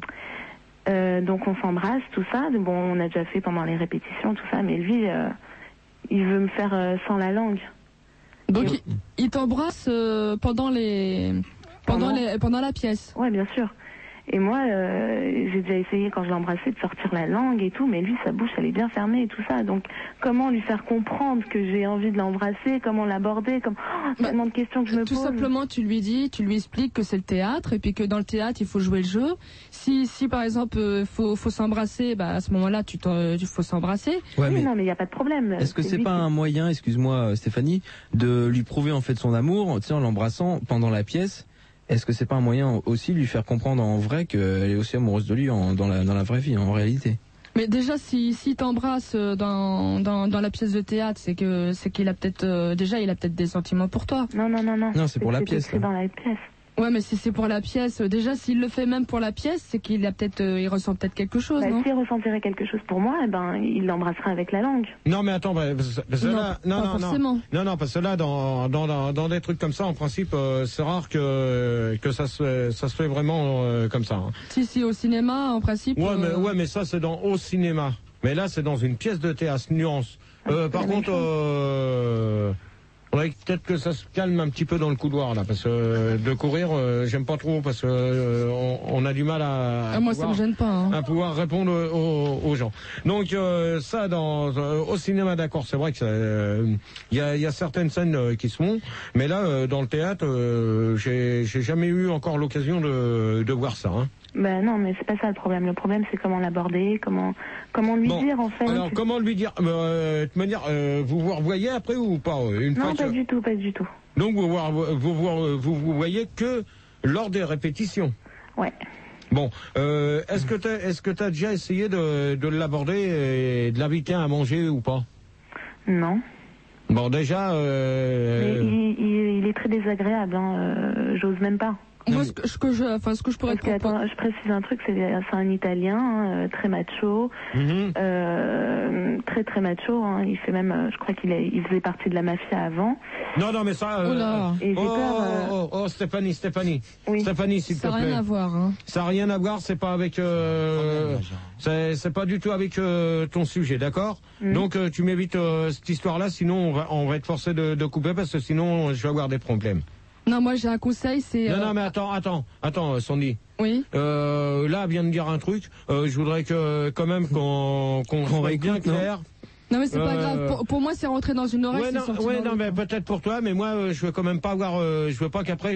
Euh, donc on s'embrasse, tout ça. Bon, on a déjà fait pendant les répétitions, tout ça, mais lui, euh, il veut me faire euh, sans la langue. Donc il, il t'embrasse euh, pendant les pendant Pendant les pendant la pièce. Ouais, bien sûr. Et moi, euh, j'ai déjà essayé quand je l'embrassais de sortir la langue et tout, mais lui, sa bouche, elle est bien fermée et tout ça. Donc, comment lui faire comprendre que j'ai envie de l'embrasser, comment l'aborder, comme oh, Bah, tellement de questions que je me Tout pose. simplement, tu lui dis, tu lui expliques que c'est le théâtre et puis que dans le théâtre, il faut jouer le jeu. Si, si par exemple, euh, faut, faut s'embrasser, bah à ce moment-là, tu t'en- il faut s'embrasser. ouais, Oui, mais non, mais il n'y a pas de problème. est-ce que c'est lui pas qui- un moyen, excuse-moi Stéphanie, de lui prouver en fait son amour, tu sais, en l'embrassant pendant la pièce? Est-ce que c'est pas un moyen aussi de lui faire comprendre en vrai qu'elle est aussi amoureuse de lui en, dans la dans la vraie vie, en réalité? Mais déjà, si, si t'embrasse euh, dans, dans, dans la pièce de théâtre, c'est que, c'est qu'il a peut-être, euh, déjà, il a peut-être des sentiments pour toi. Non, non, non, non. Non, c'est pour la c'est pièce, écrit là. dans la pièce. Ouais, mais si c'est pour la pièce, euh, déjà, s'il le fait même pour la pièce, c'est qu'il a peut-être, euh, il ressent peut-être quelque chose, Bah, non? s'il ressentirait quelque chose pour moi, eh ben, il l'embrassera avec la langue. Non, mais attends, bah, parce, parce que Non, là, pas non, non, forcément. non, non, non, parce que là, dans dans dans, dans des trucs comme ça, en principe, euh, c'est rare que que ça se ça se fait vraiment euh, comme ça. Hein. Si, si, au cinéma, en principe. Ouais, mais euh, ouais, mais ça c'est dans au cinéma. Mais là, c'est dans une pièce de théâtre, nuance. Euh, c'est par la même contre, chose. euh, faudrait peut-être que ça se calme un petit peu dans le couloir là, parce que euh, de courir, euh, j'aime pas trop, parce que euh, on, on a du mal à. à ah, moi, ça pouvoir- me gêne pas, hein. à pouvoir répondre aux, aux gens. Donc euh, ça, dans euh, au cinéma, d'accord, c'est vrai que il y, a, y a certaines scènes euh, qui se font, mais là, euh, dans le théâtre, euh, j'ai j'ai jamais eu encore l'occasion de, de voir ça. Hein. Ben non, mais c'est pas ça le problème. Le problème, c'est comment l'aborder, comment, comment lui Bon, dire en fait. alors comment lui dire euh, De manière, euh, vous vous revoyez après ou pas euh, une Non, fois pas que... du tout, pas du tout. Donc vous vous, vous, vous, vous vous voyez que lors des répétitions. Ouais. Bon, euh, est-ce que tu est-ce que t'as déjà essayé de, de l'aborder et de l'inviter à manger ou pas? Non. Bon, déjà. Euh... Mais il, il, il est très désagréable, hein. euh, j'ose même pas. Moi, ce que, ce que je, enfin, ce que je pourrais Parce que, te proposer. attends, je précise un truc, c'est c'est un Italien, hein, euh, très macho, mhm. euh, très très macho. Hein, il fait même, euh, je crois qu'il est, il faisait partie de la mafia avant. Non, non, mais ça. Oh là. Et j'ai oh, peur. euh, oh, oh, Stéphanie, Stéphanie. Oui. Stéphanie, s'il te Ça n'a plaît. rien à voir, hein. Ça n'a rien à voir, c'est pas avec. Euh, c'est c'est pas du tout avec euh, ton sujet, d'accord? Mm. Donc euh, tu m'évites euh, cette histoire-là, sinon on va, on va être forcé de, de couper parce que sinon je vais avoir des problèmes. Non, moi, j'ai un conseil, c'est. Non, euh, non, mais attends, attends, attends, euh, Sandy. Oui. Euh, là, elle vient de dire un truc. Euh, je voudrais que, quand même, qu'on qu'on Qu'on soit bien réécoute, non clair. Non, mais c'est pas Euh, grave. Pour, pour moi, c'est rentré dans une oreille. Ouais, c'est non, sorti ouais, dans non, mais l'autre. peut-être pour toi, mais moi, euh, je veux quand même pas avoir, euh, je veux pas qu'après,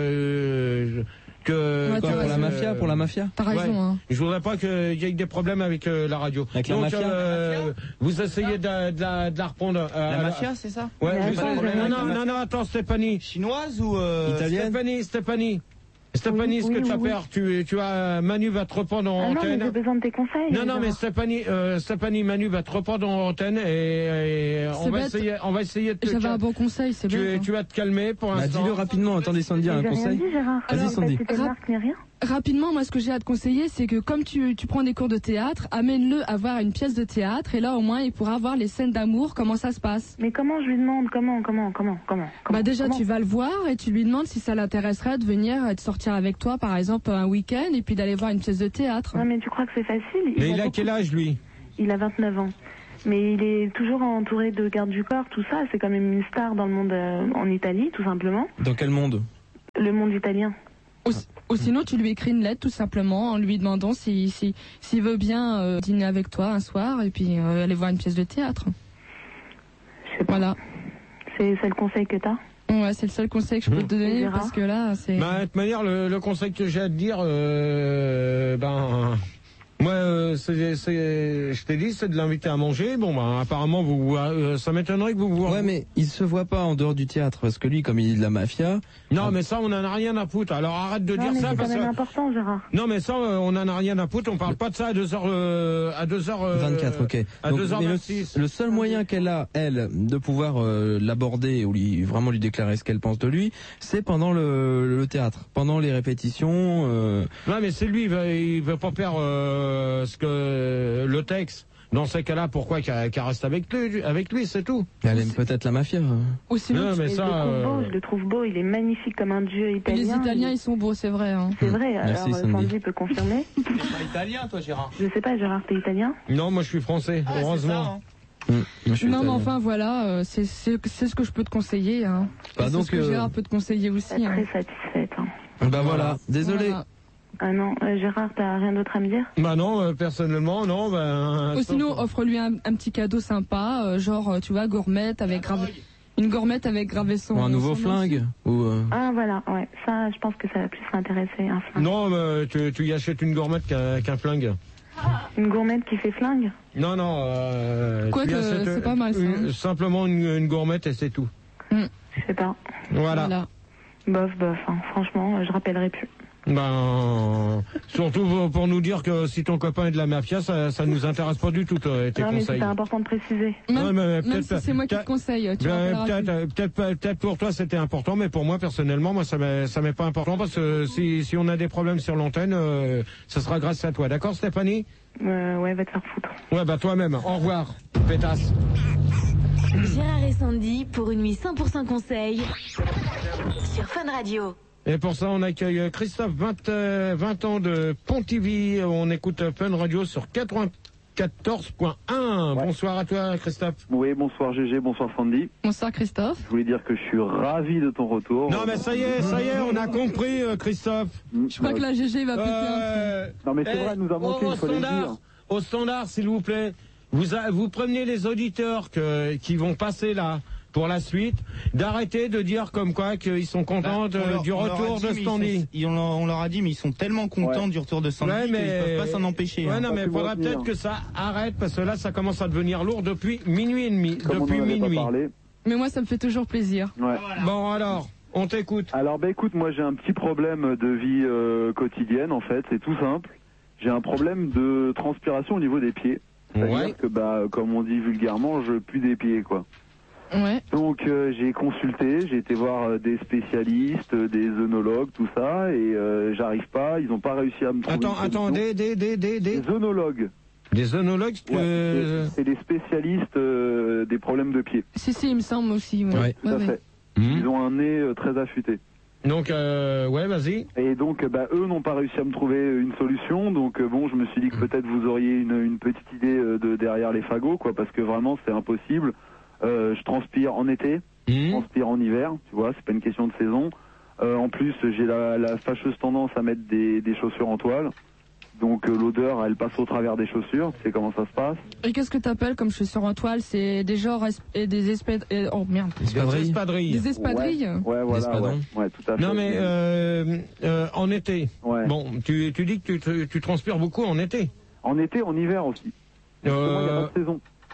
euh, je- que. Ouais, Quoi, t'as pour la raison. mafia, pour la mafia? T'as raison, Ouais. hein. Je voudrais pas qu'il y ait des problèmes avec euh, la radio. Avec la Donc, mafia euh, vous essayez de, de la, de la reprendre. euh, La à mafia, c'est ça? Ouais, Mais vous- attends, non, je- non, non, non, attends, Stéphanie. Chinoise ou euh, Italienne? Stéphanie, Stéphanie. Stéphanie, Oui, ce que oui, tu as oui, faire, tu, tu as, Manu va te reprendre en Ah non, mais antenne. j'ai besoin de tes conseils. Non, non, mais Gérard. Stéphanie, euh, Stéphanie, Manu va te reprendre en antenne et, et on C'est va bête. essayer, on va essayer de te J'avais un calmer. bon conseil, c'est Tu, bête. hein. tu vas te calmer pour Bah, l'instant. dis-le rapidement, attendez Sandy a Mais un j'ai rien conseil. dit, Gérard. Vas-y, Alors, Sandy. Pas cité de Rap- marque ni rien. rapidement, moi, ce que j'ai à te conseiller, c'est que comme tu, tu prends des cours de théâtre, amène-le à voir une pièce de théâtre et là, au moins, il pourra voir les scènes d'amour, comment ça se passe. Mais comment je lui demande? Comment, comment, comment, comment, comment Bah déjà, comment tu vas le voir et tu lui demandes si ça l'intéresserait de venir et de sortir avec toi, par exemple, un week-end et puis d'aller voir une pièce de théâtre. Non, mais tu crois que c'est facile? Mais il a beaucoup- quel âge, lui? Il a vingt-neuf ans. Mais il est toujours entouré de gardes du corps, tout ça. C'est quand même une star dans le monde euh, en Italie, tout simplement. Dans quel monde? Le monde italien. Ou, ou sinon, tu lui écris une lettre tout simplement en lui demandant si, si, s'il veut bien euh, dîner avec toi un soir et puis euh, aller voir une pièce de théâtre. Je sais pas. Voilà. C'est c'est le conseil que t'as? Ouais, c'est le seul conseil que je peux te donner Gérard parce que là, c'est... Bah, de toute manière, le, le conseil que j'ai à te dire, euh, ben, moi, euh, c'est, c'est, je t'ai dit, c'est de l'inviter à manger. Bon, ben, apparemment, vous, euh, ça m'étonnerait que vous vous... Ouais, mais il se voit pas en dehors du théâtre parce que lui, comme il est de la mafia. Non, mais ça, on en a rien à foutre. Alors arrête de Non, dire mais ça c'est quand parce même que... important, Gérard. Non, mais ça, euh, on en a rien à foutre. On parle pas de ça à deux heures, euh, à deux heures. Euh, vingt-quatre, ok. À Donc, deux heures mais le, vingt-six. le seul moyen qu'elle a, elle, de pouvoir euh, l'aborder ou lui vraiment lui déclarer ce qu'elle pense de lui, c'est pendant le, le théâtre, pendant les répétitions. Euh... Non, mais c'est lui, il veut, il veut pas faire euh, ce que le texte. Dans ces cas-là, pourquoi qu'elle qu'elle reste avec lui, avec lui, c'est tout. Elle aime peut-être la mafia. Ou sinon, Non, tu- mais Mais ça, je le trouve beau, euh, je le trouve beau. Il est magnifique comme un dieu les italien. Italiens, Il- ils sont beaux, c'est vrai. Hein. C'est vrai, Merci, alors Sandy. Sandy peut confirmer. T'es pas italien, toi, Gérard? Je sais pas, Gérard, t'es italien? Non, moi je suis français, Ah, c'est heureusement. ça, hein. Hum, moi, je suis Non, mais italien. enfin, voilà, euh, c'est c'est c'est ce que je peux te conseiller. Hein. Bah, c'est donc, ce que euh, Gérard peut te conseiller Pas aussi. Hein. très satisfaite. Hein. Bah voilà, désolé. Voilà. Ah non, euh, Gérard, t'as rien d'autre à me dire? Bah non, euh, personnellement, non. Ben, Ou sinon, sauf- offre-lui un, un petit cadeau sympa, euh, genre, euh, tu vois, gourmette avec gravé... Une gourmette avec gravé son... Ou un nouveau son nom flingue. Ou euh, Ah voilà, ouais, ça, je pense que ça va plus l'intéresser. Un flingue. Non, mais tu, tu y achètes une gourmette qu'un qu'un flingue. Une gourmette qui fait flingue? Non, non. Euh, Quoique, tu y achètes, c'est pas mal, ça, une- hein. simplement une, une gourmette et c'est tout. aussi. Je sais pas. Voilà. Voilà. Bof, bof, hein. Franchement, euh, je rappellerai plus. Ben, surtout pour- pour nous dire que si ton copain est de la mafia, ça, ça nous intéresse pas du tout, toi, tes non, mais conseils. c'était important de préciser. Même, Ouais, mais même peut-être si pas- c'est moi qui te peut-être- conseille, tu Ben, rappelleras peut-être, plus. euh, peut-être, pas- peut-être pour toi c'était important, mais pour moi personnellement, moi ça m'est, ça m'est pas important parce que si, si on a des problèmes sur l'antenne, euh, ça sera grâce à toi. D'accord, Stéphanie? Euh, ouais, va te faire foutre. Ouais, bah toi-même. Au revoir, pétasse. Gérard et Sandy pour une nuit cent pour cent conseil sur Fun Radio. Et pour ça, on accueille Christophe, vingt, euh, vingt ans de Pontivy. On écoute Fun Radio sur quatre-vingt-quatorze point un. Ouais. Bonsoir à toi, Christophe. Oui, bonsoir G G, bonsoir Sandy. Bonsoir Christophe. Je voulais dire que je suis ravi de ton retour. Non, mais ça y est, ça y est, on a compris, euh, Christophe. Je crois que la G G va péter un plomb. Euh, Non, mais c'est eh, vrai, elle nous a manqué, au, il fallait le standard, dire. Au standard, s'il vous plaît, vous, a- vous prévenez les auditeurs que, qui vont passer là pour la suite, d'arrêter de dire comme quoi qu'ils sont contents de- Bah, on leur- du on leur a retour dit, de mais ils Standy. sont- ils- on, leur, on leur a dit, mais ils sont tellement contents Ouais. du retour de Sandy Ouais, qu'ils peuvent pas s'en empêcher. Ouais, hein. non, mais Pas pu faudra retenir. peut-être que ça arrête parce que là, ça commence à devenir lourd depuis minuit et demi. Comme depuis on en avait minuit. pas parlé. Mais moi, ça me fait toujours plaisir. Ouais. Bon, alors, on t'écoute. Alors, bah écoute, moi j'ai un petit problème de vie euh, quotidienne en fait, c'est tout simple. J'ai un problème de transpiration au niveau des pieds. C'est-à-dire Ouais. que, bah, comme on dit vulgairement, je pue des pieds, quoi. Ouais. Donc euh, j'ai consulté, j'ai été voir euh, des spécialistes, euh, des œnologues, tout ça, et euh, j'arrive pas, ils n'ont pas réussi à me trouver Attends, une solution. attends, des, des, des, des, des, Des œnologues, des œnologues ouais, que... c'est- c'est des spécialistes euh, des problèmes de pieds, Si, si, il me semble aussi. Ouais. Ouais. tout à ouais. fait. Hmm. Ils ont un nez euh, très affûté. Donc, euh, ouais, vas-y. Et donc, bah, eux n'ont pas réussi à me trouver une solution. Donc, euh, bon, je me suis dit que peut-être vous auriez une, une petite idée euh, de derrière les fagots, quoi, parce que vraiment, c'est impossible. Euh, je transpire en été, je Hmm. transpire en hiver, tu vois, c'est pas une question de saison. Euh, en plus, j'ai la, la fâcheuse tendance à mettre des, des chaussures en toile. Donc, euh, l'odeur, elle passe au travers des chaussures. Tu sais comment ça se passe? Et qu'est-ce que t'appelles comme chaussures en toile? C'est des genres es- et des espèces... et- Oh merde. Des espadrilles. Des espadrilles. Ouais, ouais, voilà, espadons. ouais, ouais, tout à fait. Non, mais euh, euh, en été. Ouais. Bon, tu, tu dis que tu, tu, tu transpires beaucoup en été. En été, en hiver aussi. Justement, il n'y a Euh, pas de saison.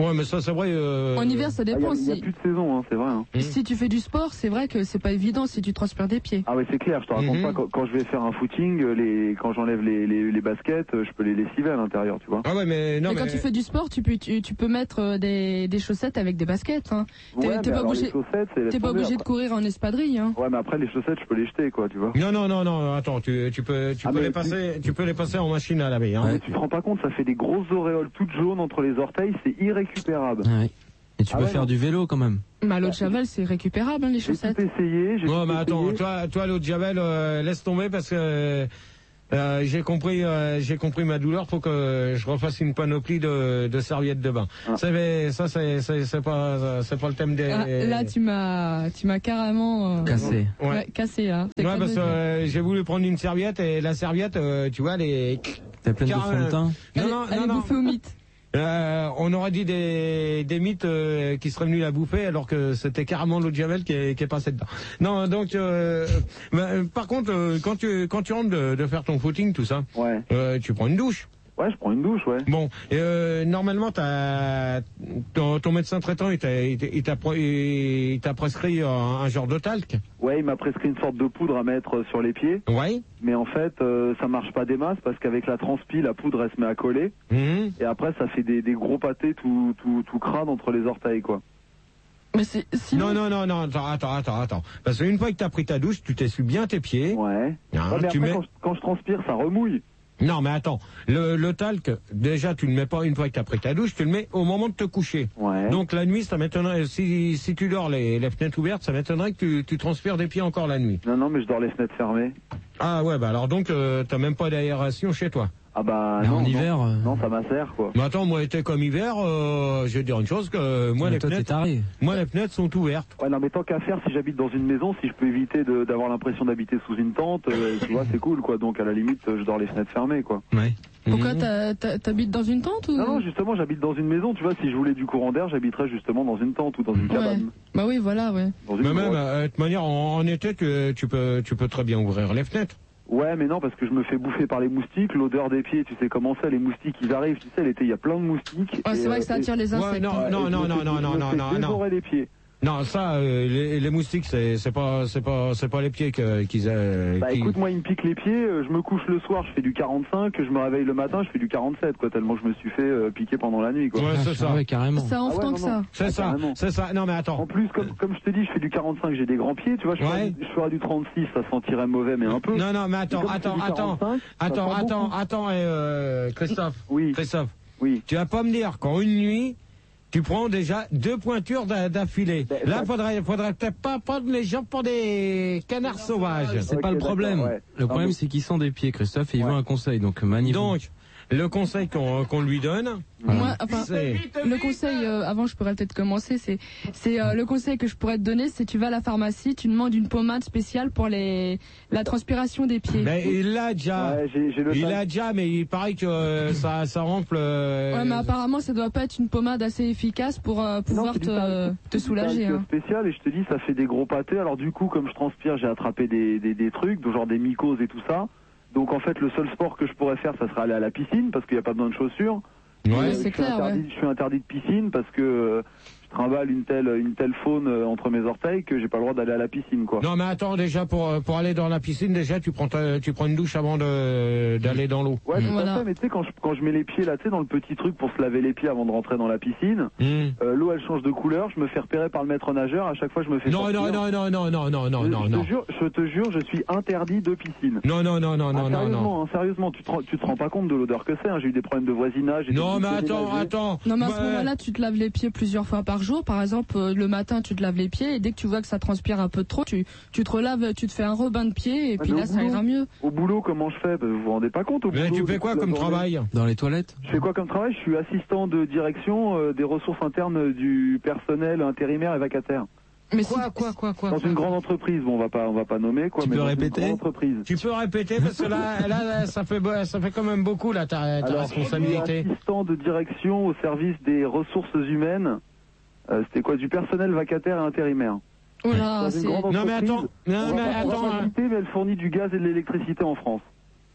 Ouais, mais ça, c'est vrai. Euh... En hiver, ça Il dépend. n'y a, si... a plus de saison, hein, c'est vrai. Hein. Mmh. Si tu fais du sport, c'est vrai que c'est pas évident si tu transpires des pieds. Ah ouais, c'est clair, je te raconte Mmh. pas, quand, quand je vais faire un footing, les, quand j'enlève les, les, les baskets, je peux les lessiver à l'intérieur, tu vois. Ah ouais, mais non, mais, mais... quand tu fais du sport, tu peux, tu, tu peux mettre euh, des, des chaussettes avec des baskets. Hein. T'es Ouais, t'es mais pas alors, obligé, les chaussettes, c'est t'es pas obligé de courir en espadrille. Hein. Ouais, mais après, les chaussettes, je peux les jeter, quoi, tu vois. Non, non, non, non, attends, tu, tu peux, tu Ah, peux mais les tu- passer, tu peux les passer en machine à laver, hein. Mais tu te rends pas compte, ça fait des grosses auréoles toutes jaunes entre les orteils, c'est irrécupérable. Ah oui. Et tu Ah peux ouais, faire non. du vélo quand même. Mais à l'eau de Javel, c'est récupérable, hein, les J'ai tout chaussettes. essayé, j'ai Ouais, tout mais attends, essayé. toi, toi, l'eau de Javel, euh, laisse tomber parce que euh, j'ai compris, euh, j'ai compris ma douleur. Faut que je refasse une panoplie de, de serviettes de bain. Ah. Ça, fait- ça, c'est, c'est, c'est pas, c'est pas le thème des. Ah, là, tu m'as, tu m'as carrément euh, Cassé. Ouais. ouais, cassé là. C'est Ouais, pas parce de que dire. euh, j'ai voulu prendre une serviette et la serviette, euh, tu vois, elle est. T'as plein de Car- fond de teint. Elle, Non, est- non, elle non, est non. bouffée au mythe. Euh, on aurait dit des, des mythes euh, qui seraient venus la bouffer alors que c'était carrément l'eau de Javel qui est, qui est passée dedans. Non, donc euh, bah, euh, par contre euh, quand tu quand tu rentres de, de faire ton footing tout ça, Ouais. euh, tu prends une douche. Ouais, je prends une douche, ouais. Bon, et, euh, normalement t'as ton, ton médecin traitant il t'a il t'a- il t'a pro- il t'a prescrit un, un genre de talc. Ouais, il m'a prescrit une sorte de poudre à mettre sur les pieds, Ouais. mais en fait, euh, ça marche pas des masses parce qu'avec la transpi, la poudre, elle se met à coller, Mhm. et après, ça fait des, des gros pâtés tout, tout, tout crade entre les orteils, quoi. Mais c'est sinon. Non non non non attends attends attends attends parce qu'une fois que t'as pris ta douche tu t'essuies bien tes pieds. Ouais. Hein, Ouais, mais tu après, mets. quand, je, quand je transpire, ça remouille. Non, mais attends, le, le talc, déjà, tu ne le mets pas une fois que tu as pris ta douche, tu le mets au moment de te coucher. Ouais. Donc la nuit, ça m'étonnerait, si, si tu dors les, les fenêtres ouvertes, ça m'étonnerait que tu, tu transpires des pieds encore la nuit. Non, non, mais je dors les fenêtres fermées. Ah ouais, bah alors donc, euh, t'as même pas d'aération chez toi. Ah bah Mais non, en non. hiver, euh, Non, ça m'assère, quoi. Mais attends, moi, été comme hiver, euh, je vais te dire une chose, que moi, mais les toi t'es fenêtres, taré. moi, les fenêtres sont ouvertes. Ouais, non, mais tant qu'à faire, si j'habite dans une maison, si je peux éviter de- d'avoir l'impression d'habiter sous une tente, euh, tu vois, c'est cool, quoi. Donc, à la limite, je dors les fenêtres fermées, quoi. Ouais. Pourquoi Mhm. t'as- t'as- t'habites dans une tente ou Non, non, justement, j'habite dans une maison, tu vois, si je voulais du courant d'air, j'habiterais justement dans une tente ou dans une Ouais. cabane. Bah oui, voilà, ouais. Dans une Mais même, grotte. euh, de toute manière, en, en été, tu, tu peux, tu peux très bien ouvrir les fenêtres. Ouais, mais non, parce que je me fais bouffer par les moustiques, l'odeur des pieds, tu sais comment c'est, les moustiques, ils arrivent, tu sais, l'été, il y a plein de moustiques. Ouais, c'est et, vrai euh, que ça et- attire les Ouais, insectes. non, ouais, non, et je non, me non, fais- non, je non, me non, fais non, non. dévorer les pieds. Non, ça, euh, les, les moustiques, c'est, c'est pas, c'est pas, c'est pas les pieds que, qu'ils, euh, Bah qui- écoute, moi, il me pique les pieds, euh, je me couche le soir, je fais du quarante-cinq, je me réveille le matin, je fais du quarante-sept, quoi, tellement je me suis fait euh, piquer pendant la nuit, quoi. Ouais, c'est ça. Ah ouais, carrément. Ça enfle Ah ouais, tant non, que non. ça. C'est Ah, ça, carrément. c'est ça. Non mais attends. En plus, comme, comme je te dis, je fais du quarante-cinq, j'ai des grands pieds, tu vois, je, Ouais. ferais, du- je ferais du trente-six, ça sentirait mauvais, mais un peu. Non non mais Et attends, comme je fais attends, du attends, quarante-cinq, ça attends, sent attends, beaucoup. attends, et euh, Christophe, Oui, Christophe, oui. tu vas pas me dire qu'en une nuit tu prends déjà deux pointures d'a- d'affilée. Ben, Là ça- faudrait, faudrait peut-être pas prendre les gens pour des canards sauvages. C'est Ok, pas le problème. d'accord, ouais. Le problème Ah, c'est qu'ils sont des pieds, Christophe, et il Ouais. veut un conseil, donc magnifique. Donc le conseil qu'on qu'on lui donne, Moi, enfin, c'est le conseil, euh, avant je pourrais peut-être commencer, c'est, c'est euh, le conseil que je pourrais te donner, c'est tu vas à la pharmacie, tu demandes une pommade spéciale pour les, la transpiration des pieds. ben, il l'a déjà. Ouais, j'ai j'ai le Il talc. l'a déjà, mais il paraît que euh, ça, ça remplit. euh, Ouais, mais apparemment ça doit pas être une pommade assez efficace pour euh, pouvoir Non, c'est du te, talc. te C'est du soulager. talc Hein. spécial, et je te dis, ça fait des gros pâtés. Alors du coup, comme je transpire, j'ai attrapé des, des, des trucs, genre des mycoses et tout ça. Donc en fait, le seul sport que je pourrais faire, ça serait aller à la piscine, parce qu'il n'y a pas besoin de chaussures. Ouais. Ouais, Euh, c'est je suis clair, interdit- ouais. Je suis interdit de piscine parce que euh, je trimballe une telle, une telle faune euh, entre mes orteils que j'ai pas le droit d'aller à la piscine, quoi. Non mais attends, déjà pour euh, pour aller dans la piscine, déjà tu prends ta- tu prends une douche avant de d'aller dans l'eau. Ouais, tout Voilà. à fait, mais tu sais, quand je, quand je mets les pieds là, tu sais, dans le petit truc pour se laver les pieds avant de rentrer dans la piscine, Hmm. euh, l'eau elle change de couleur, je me fais repérer par le maître nageur, à chaque fois je me fais Non sortir. non non non non non non non je, non je non te jure, je te jure, je suis interdit de piscine. non non non non Ah, non non sérieusement, non hein, sérieusement, tu te, rends- tu te rends pas compte de l'odeur que c'est, hein, j'ai eu des problèmes de voisinage. j'ai non été mais attends déménagé. attends. Non mais à ce Ouais. moment-là, tu te laves les pieds plusieurs fois par jour. Par exemple, euh, le matin, tu te laves les pieds et dès que tu vois que ça transpire un peu trop, tu, tu te relaves, tu te fais un rebain de pieds et Ah, puis mais là, au ça boulot. ira mieux. Au boulot, comment je fais? Ben, vous vous rendez pas compte au Mais boulot. tu fais toute quoi la comme journée. travail? Dans les toilettes. Je fais quoi comme travail? Je suis assistant de direction euh, des ressources internes du personnel intérimaire et vacataire. Mais si, Quoi quoi quoi quoi Dans quoi une grande entreprise, bon, on va pas, on va pas nommer quoi, Tu mais peux dans répéter une grande entreprise. Tu peux répéter parce que là là, là, ça fait bo- ça fait quand même beaucoup là ta, ta Alors, je responsabilité. suis assistant de direction au service des ressources humaines. Euh, C'était quoi? Du personnel vacataire et intérimaire. oh là, Dans une c'est. grande Non mais entreprise, attends, non on mais va pas attends. pouvoir hein. la citer, mais elle fournit du gaz et de l'électricité en France.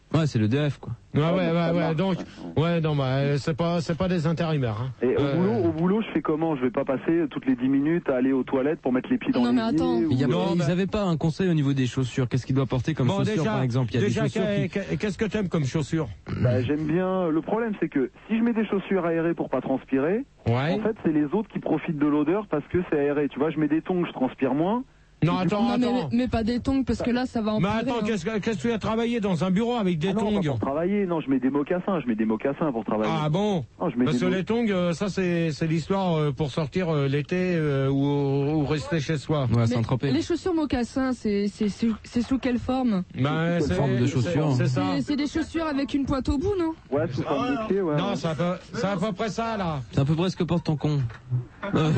Ouais, c'est le D F, quoi. Ouais, ouais, Ouais, ouais, ça ouais, marche, donc, ouais. ouais, non, bah, euh, c'est pas, c'est pas des intérimaires, hein. Et au, Euh, boulot, au boulot, je fais comment? Je vais pas passer toutes les dix minutes à aller aux toilettes pour mettre les pieds dans Non, les mais attends. ou- Il y a- Non, ils bah- avaient pas un conseil au niveau des chaussures. Qu'est-ce qu'il doit porter comme Bon, chaussures, déjà, par exemple? Il y a déjà, des chaussures qui... qu'est- qu'est-ce que t'aimes comme chaussures? Bah, j'aime bien. Le problème, c'est que si je mets des chaussures aérées pour pas transpirer, Ouais. en fait, c'est les autres qui profitent de l'odeur parce que c'est aéré. Tu vois, je mets des tongs, je transpire moins. Non, attends, Non, mais, attends. mais pas des tongs, parce que là, ça va Mais empirer. attends, hein. qu'est-ce que, qu'est-ce que tu as travaillé dans un bureau avec des Ah non, pas tongs? pour travailler. Non, je mets des mocassins. Je mets des mocassins pour travailler. Ah bon? Non, je mets Parce des que mo- les tongs, euh, ça c'est, c'est l'histoire euh, pour sortir euh, l'été euh, ou, ou rester chez soi. Ouais, Mais Saint-Tropez. les chaussures mocassins, c'est c'est sous c'est sous quelle forme? Ben, Sous quelle forme de c'est- chaussures? C'est ça. C'est c'est des chaussures avec une pointe au bout, non? Ouais, sous forme de pied, ouais. Non, ouais. c'est à peu, c'est à peu près ça là. C'est à peu près ce que porte ton con. Euh,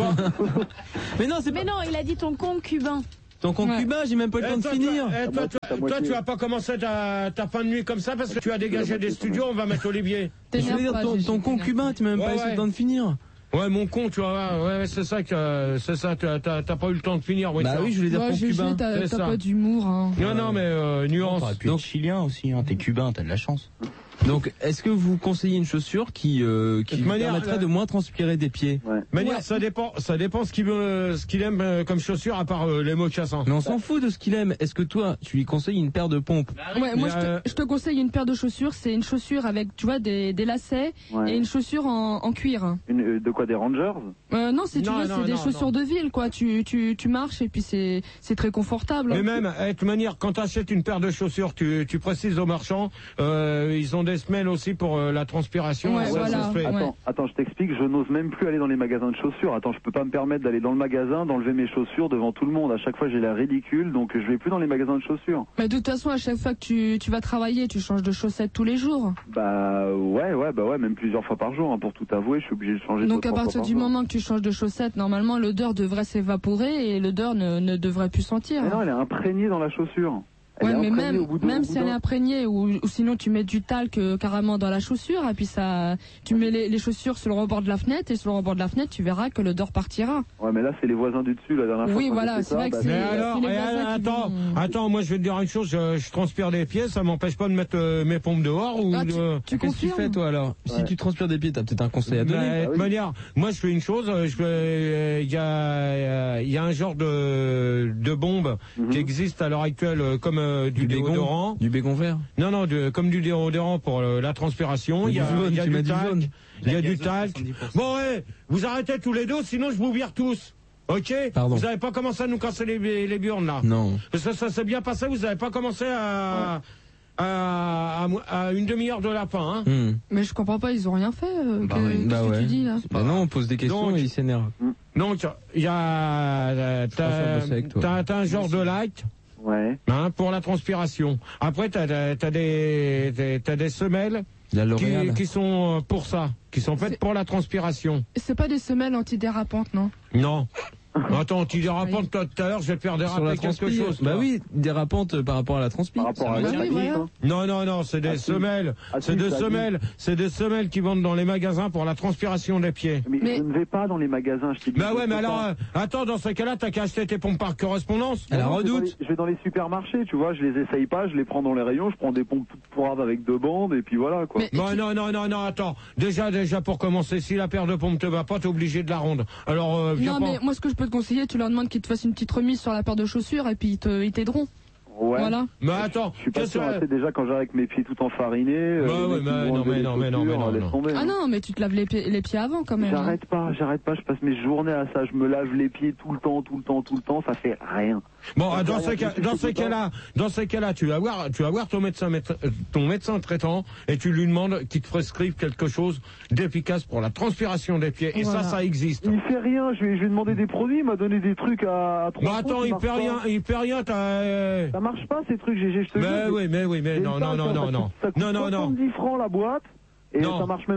Mais non, c'est pas... Mais non, il a dit ton con cubain. Ton con Ouais. cubain, j'ai même pas eu le Eh, temps de toi, finir. toi, eh, toi, moitié, toi, la toi, moitié. tu vas pas commencer ta, ta fin de nuit comme ça parce que tu as dégagé des studios, on va mettre Olivier. Je veux T'énerve dire, pas, ton, Gégé, ton con t'énerve cubain, tu m'as même Ouais, pas laissé ouais. le temps de finir. Ouais, mon con, tu vois, ouais, ouais, c'est ça que, c'est ça, t'as, t'as t'as pas eu le temps de finir, oui. Bah ça. oui, je voulais dire pas. Ouais, con Gégé, cubain. t'as C'est t'as ça. pas d'humour, hein. Non, non, mais euh, nuance. T'aurais pu être Donc- chilien aussi, hein. T'es cubain, t'as de la chance. Donc, est-ce que vous conseillez une chaussure qui, euh, qui De manière, permettrait là- de moins transpirer des pieds? Ouais. Manière, Ouais. ça dépend, ça dépend ce qu'il veut, ce qu'il aime euh, comme chaussure à part euh, les mocassins. Mais on s'en fout de ce qu'il aime. Est-ce que toi, tu lui conseilles une paire de pompes? Ouais, moi, je Euh, te, je te conseille une paire de chaussures. C'est une chaussure avec, tu vois, des, des lacets Ouais. et une chaussure en, en cuir. Une- euh, de quoi, des Rangers? Euh, non, si tu Non, veux, non, c'est des non, chaussures non. de ville, quoi. Tu, tu, tu marches et puis c'est, c'est très confortable. Mais même, eh, de toute manière, quand tu achètes une paire de chaussures, tu, tu précises aux marchands, euh, ils ont des semelles aussi pour euh, la transpiration. Ouais, ça, voilà. ça se fait. Ouais. Attends, attends, je t'explique, je n'ose même plus aller dans les magasins de chaussures. Attends, je peux pas me permettre d'aller dans le magasin, d'enlever mes chaussures devant tout le monde. À chaque fois, j'ai l'air ridicule, donc je vais plus dans les magasins de chaussures. Mais de toute façon, à chaque fois que tu, tu vas travailler, tu changes de chaussettes tous les jours. Bah ouais, ouais, bah ouais, même plusieurs fois par jour. Hein, pour tout avouer, je suis obligé de changer. Donc deux, à trois partir fois du par jour. moment que tu changes de chaussettes, normalement l'odeur devrait s'évaporer et l'odeur ne, ne devrait plus sentir. Mais non, elle est imprégnée dans la chaussure. Elle Ouais, est mais imprégnée même, au bout de- même au si bout elle est d'un- imprégnée ou, ou sinon tu mets du talc euh, carrément dans la chaussure et puis ça, tu mets les, les chaussures sur le rebord de la fenêtre et sur le rebord de la fenêtre tu verras que l'odeur partira. Ouais, mais là, c'est les voisins du dessus, la dernière fois. Oui, quand voilà, j'ai fait c'est ça, vrai que bah, c'est- Mais c'est alors, les eh, voisins qui attends, vont- attends, moi je vais te dire une chose, je, je transpire des pieds, ça m'empêche pas de mettre euh, mes pompes dehors ou Ah, tu- de... tu Qu'est-ce que tu confirmes fais, toi, alors? Si Ouais. tu transpires des pieds, t'as peut-être un conseil à donner. Mais, de Ah toute oui. manière, moi je fais une chose, euh, je fais, euh, il y a, euh, il y a un genre de, de bombe Mhm. qui existe à l'heure actuelle euh, comme euh, du, Du bégon? déodorant. Du bégon vert? Non, non, de- comme du déodorant pour euh, la transpiration. Il y a, Du jaune, il y a tu du mets du talc. jaune. Il y a La du gazeuse, talc. soixante-dix pour cent. Bon, ouais, vous arrêtez tous les deux, sinon je vous vire tous. Ok? Pardon. Vous n'avez pas commencé à nous casser les, les burnes là. Non. Parce que ça s'est bien passé, vous n'avez pas commencé à, à, à, à une demi-heure de la fin. Hein. Hmm. Mais je comprends pas, ils ont rien fait. euh, Bah que- oui. Qu'est-ce Bah que ouais. tu dis là? Bah non, on pose des questions Donc- et il s'énerve. Donc, il y a. euh, préfère T'as bosser avec toi. t'as- t'as un genre de light. Ouais. Hein, pour la transpiration. Après, t'as as, t'as des, des- t'as des semelles La qui, L'Oréal. qui sont euh, pour ça, qui sont faites C'est- pour la transpiration. C'est pas des semelles antidérapantes, non? Non. Attends, tu dérapante toi tout à l'heure, je vais te faire Sur la déraper quelque transpi. chose. Bah toi. oui, dérapante euh, par rapport à la transpi. Par rapport à Ah la oui, technique, voilà. hein. Non, non, non, c'est des Ah, si. semelles. Ah, c'est si, des ça a dit. semelles. C'est des semelles qui vendent dans les magasins pour la transpiration des pieds. Mais, Mais- je ne vais pas dans les magasins, je t'ai dit. Bah je ouais, peux mais alors, pas. euh, attends, dans ces cas-là, t'as qu'à acheter tes pompes par correspondance. À la Non, je vais dans redoute. les- Je vais dans les supermarchés, tu vois, je les essaye pas, je les prends dans les rayons, je prends des pompes toutes pourraves avec deux bandes, et puis voilà, quoi. Mais- Bon, non, non, non, non, attends. Déjà, déjà, pour commencer, si la paire de pompes te va pas, t'es obligé de la rendre. Alors, euh, viens Non, pas. mais moi ce que je peux te conseiller, tu leur demandes qu'ils te fassent une petite remise sur la paire de chaussures et puis ils te- ils t'aideront. Ouais. Voilà. Mais attends, Je suis pas qu'est-ce sûr, que- tu sais, déjà quand j'arrive avec mes pieds tout enfarinés, euh, Bah les ouais, mecs, ils mais vont non, enlever mais les non, mais non, mais chaussures, non, laisse non. tomber, Ah hein. non, mais tu te laves les pieds, les pieds avant quand même. hein. J'arrête pas, j'arrête pas, je passe mes journées à ça, je me lave les pieds tout le temps, tout le temps, tout le temps, ça fait rien. Bon, Ça dans fait ces rien, cas, je dans sais ces pas. cas-là, dans ces cas-là, tu vas voir, tu vas voir ton médecin, maître- euh, ton médecin traitant, et tu lui demandes qu'il te prescrive quelque chose d'efficace pour la transpiration des pieds. Et Voilà. ça, ça existe. Il fait rien, je vais, je vais demander des produits, il m'a donné des trucs à, à trois Bon, euros, attends, ça il marche fait pas. rien, il fait rien, t'as. euh, Ça marche pas ces trucs, G G, je te Mais jure. oui, mais oui, mais J'ai non, une non, taille, non, ça non, coûte- non, ça coûte non, non, non. soixante-dix francs la boîte, et Non. ça marche même pas.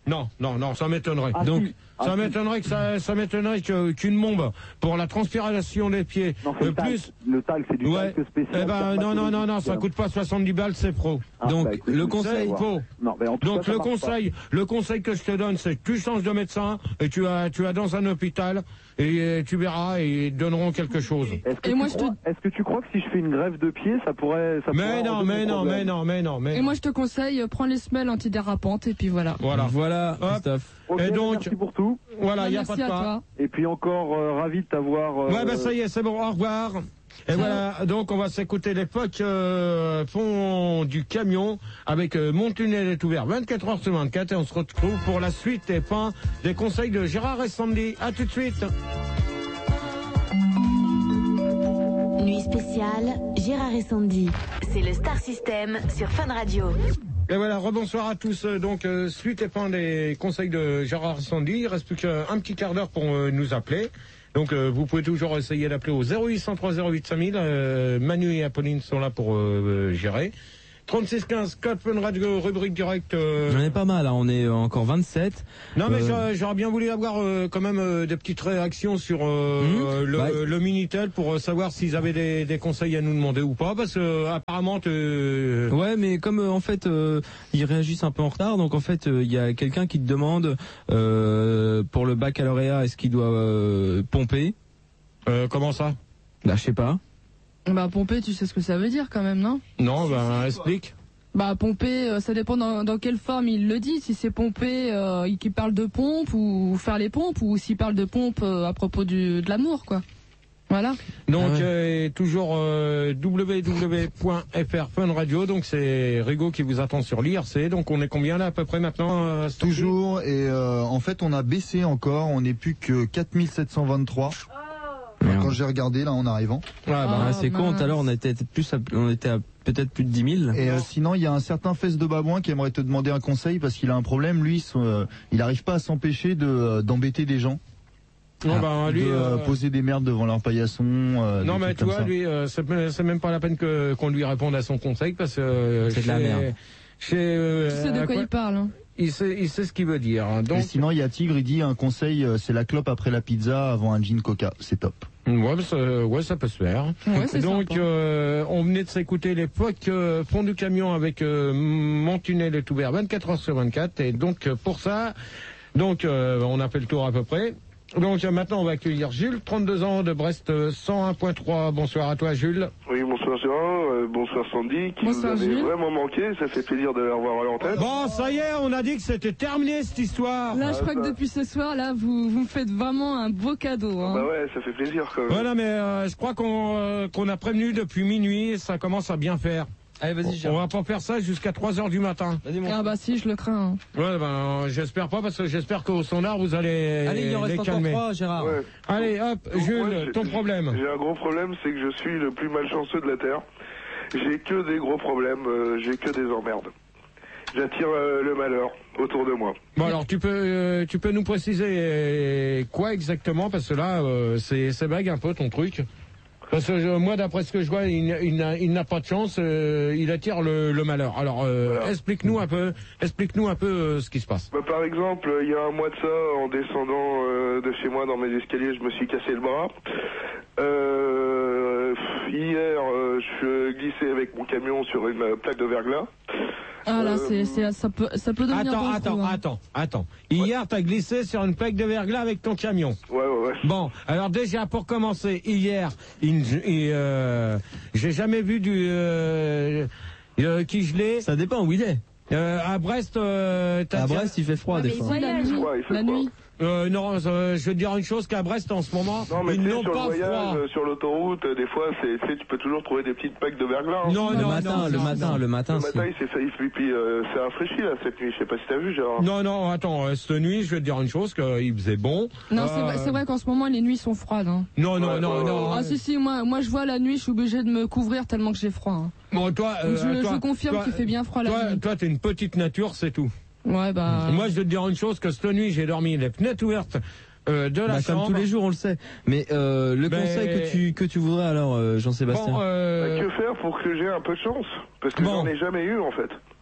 Non, non, non, ça m'étonnerait. Ah, Donc, si. Ah, ça si. m'étonnerait que ça, ça m'étonnerait que- qu'une bombe pour la transpiration des pieds, Non, c'est euh, le talc. plus. Le talc, c'est du Ouais. talc spécial. Eh ben, non, non, non, non, ça coûte pas soixante-dix balles, c'est pro. Ah, Donc, bah, écoute, le c'est conseil, voir. faux. Non, mais en tout Donc cas, ça le marche conseil, le conseil que je te donne, c'est que tu changes de médecin et tu vas, tu vas dans un hôpital et euh, tu verras et ils te donneront quelque chose. pas. Est-ce que, Et tu moi, je te- crois- est-ce que tu crois que si je fais une greffe de pied, ça pourrait, ça pourrait Mais non, enlever mais mon non, problème mais non, mais non, mais Et non. moi, je te conseille, euh, prends les semelles antidérapantes et puis voilà. Voilà. Voilà, Hop. Christophe. Ok, Et donc- merci pour tout. Voilà, il n'y a Merci pas de à quoi. toi. Et puis encore euh, ravi de t'avoir. euh, Ouais, bah ça y est, c'est bon, au revoir. Et voilà, donc on va s'écouter l'époque euh, fond du camion avec euh, Mon tunnel est ouvert vingt-quatre heures sur vingt-quatre et on se retrouve pour la suite et fin des conseils de Gérard et Sandy. À tout de suite. Nuit spéciale, Gérard et Sandy. C'est le Star System sur Fun Radio. Et voilà, rebonsoir à tous. Euh, Donc, euh, suite et fin des conseils de Gérard et Sandy. Il reste plus qu'un petit quart d'heure pour euh, nous appeler. Donc, euh, vous pouvez toujours essayer d'appeler au zéro huit cent trois zéro huit cinq mille. Euh, Manu et Apolline sont là pour euh, gérer. trente-six quinze, code Fun Radio, rubrique directe. Euh... J'en ai pas mal, hein. On est encore vingt-sept. Non, mais Euh, j'aurais- j'aurais bien voulu avoir euh, quand même euh, des petites réactions sur euh, Mmh. le, Bah, le Minitel pour euh, savoir s'ils avaient des, des conseils à nous demander ou pas. Parce que euh, apparemment, te... Ouais, mais comme euh, en fait euh, ils réagissent un peu en retard, donc en fait il y a quelqu'un qui te demande euh, pour le baccalauréat est-ce qu'il doit euh, pomper. Euh, comment ça? Bah je sais pas. Bah, pomper, tu sais ce que ça veut dire quand même, non? Non, ben explique. Bah, pomper, euh, ça dépend dans, dans quelle forme il le dit. Si c'est pomper, euh, qu'il parle de pompe ou faire les pompes, ou s'il parle de pompe euh, à propos du, de l'amour, quoi. Voilà. Donc Ah ouais. euh, toujours euh, w w w point f r Fun Radio. Donc c'est Rigaud qui vous attend sur l'I R C. Donc on est combien là à peu près maintenant euh, Sophie? Toujours, et euh, en fait on a baissé encore, on n'est plus que quatre mille sept cent vingt-trois. Merde. Quand j'ai regardé là en arrivant. Ouais, bah, Ah, c'est con, mince. tout à l'heure on était plus à, on était à peut-être plus de dix mille. Et euh, sinon il y a un certain Fesse de Babouin qui aimerait te demander un conseil parce qu'il a un problème, lui, son- euh, il n'arrive pas à s'empêcher de euh, d'embêter des gens. non, bah, lui, de euh, euh, poser des merdes devant leur paillasson. euh, non des mais trucs tu comme vois, ça. lui, euh, c'est c'est même pas la peine que qu'on lui réponde à son conseil parce que euh, C'est de la chez- merde. Chez, euh, Tu sais de à quoi il parle, hein. il sait, il sait ce qu'il veut dire. hein. Et Donc, sinon il y a Tigre, il dit un conseil, euh, c'est la clope après la pizza avant un gin coca, c'est top. ouais, ça, ouais, ça peut se faire. Ouais, c'est Donc, sympa. euh, on venait de s'écouter l'époque euh, fond du camion avec euh, Mon tunnel est ouvert vingt-quatre heures sur vingt-quatre. Et donc, euh, pour ça, donc euh, on a fait le tour à peu près. Donc, euh, maintenant, on va accueillir Jules, trente-deux ans, de Brest euh, cent un virgule trois. Bonsoir à toi, Jules. Oui, bonsoir Gérard, euh, bonsoir Sandy, qui Bonsoir, vous avez Jules. vraiment manqué, ça fait plaisir de la revoir à l'antenne. Bon, ça y est, on a dit que c'était terminé cette histoire. Là, je crois bah. que depuis ce soir, là, vous, vous me faites vraiment un beau cadeau, hein. Bah ouais, ça fait plaisir quand même. Voilà, mais euh, je crois qu'on euh, qu'on a prévenu depuis minuit et ça commence à bien faire. Allez vas-y On Gérard. va pas faire ça jusqu'à trois heures du matin. Vas-y mon. Ah bah si, je le crains, hein. Ouais, ben, euh, j'espère pas parce que j'espère qu'au standard vous allez Allez, il en les reste encore calmer. trois Gérard. Ouais. Allez, hop, Donc, Jules, moi, j'ai- ton problème. J'ai un gros problème, c'est que je suis le plus malchanceux de la Terre. J'ai que des gros problèmes, euh, j'ai que des emmerdes. J'attire euh, le malheur autour de moi. Bon, alors tu peux, euh, tu peux nous préciser euh, quoi exactement parce que là, euh, c'est c'est vague un peu ton truc. Parce que euh, moi, d'après ce que je vois, il, il n'a- il n'a pas de chance, euh, il attire le, le malheur. Alors, euh, Voilà. explique-nous un peu, explique-nous un peu euh, ce qui se passe. Bah, par exemple, il y a un mois de ça, en descendant euh, de chez moi dans mes escaliers, je me suis cassé le bras. Euh, hier, euh, je glissais avec mon camion sur une euh, plaque de verglas. Ah là, Euh, c'est, c'est, ça peut, ça peut devenir Attends, dangereux, attends, hein. attends, attends. Hier, t'as glissé sur une plaque de verglas avec ton camion. Ouais, ouais, ouais. Bon, alors déjà pour commencer, hier, il, il, euh, j'ai jamais vu du euh, euh, qui gelé. Ça dépend où il est. Euh, à Brest, euh, t'as À déjà- Brest il fait froid Ouais, des mais fois. Si, la voyage. nuit, Ouais, il fait la froid. nuit. Euh, non, euh, je veux te dire une chose qu'à Brest en ce moment, Non, mais ils tu sais, n'ont sur pas le voyage, froid. euh, sur l'autoroute, euh, des fois, c'est, tu sais, tu peux toujours trouver des petites plaques de verglas. hein. Non, Le non, matin, non, le non, matin, non. le matin. Le si. matin, il s'est fait, puis, puis euh, c'est rafraîchi là cette nuit. Je sais pas si t'as vu, Gérard. Non, non, attends, euh, cette nuit, je vais te dire une chose, qu'il faisait bon. Non, c'est Euh, vrai, c'est vrai qu'en ce moment, les nuits sont froides, hein. Non, non, Ouais, non, ouais, non. ouais. Ah si, si, moi, moi je vois la nuit, je suis obligé de me couvrir tellement que j'ai froid, hein. Bon, toi, euh, Donc, je, toi, je confirme toi, qu'il fait bien froid la Toi, nuit. toi, t'es une petite nature, c'est tout. Ouais, bah... Moi, je vais te dire une chose, que cette nuit, j'ai dormi les fenêtres ouvertes euh, de la Bah, chambre. comme tous les jours on le sait. Mais euh, le Mais- conseil que tu que tu voudrais alors euh, Jean-Sébastien. Bon, euh, Bah, que faire pour que j'ai un peu de chance? Parce que Bon. j'en ai jamais eu en fait.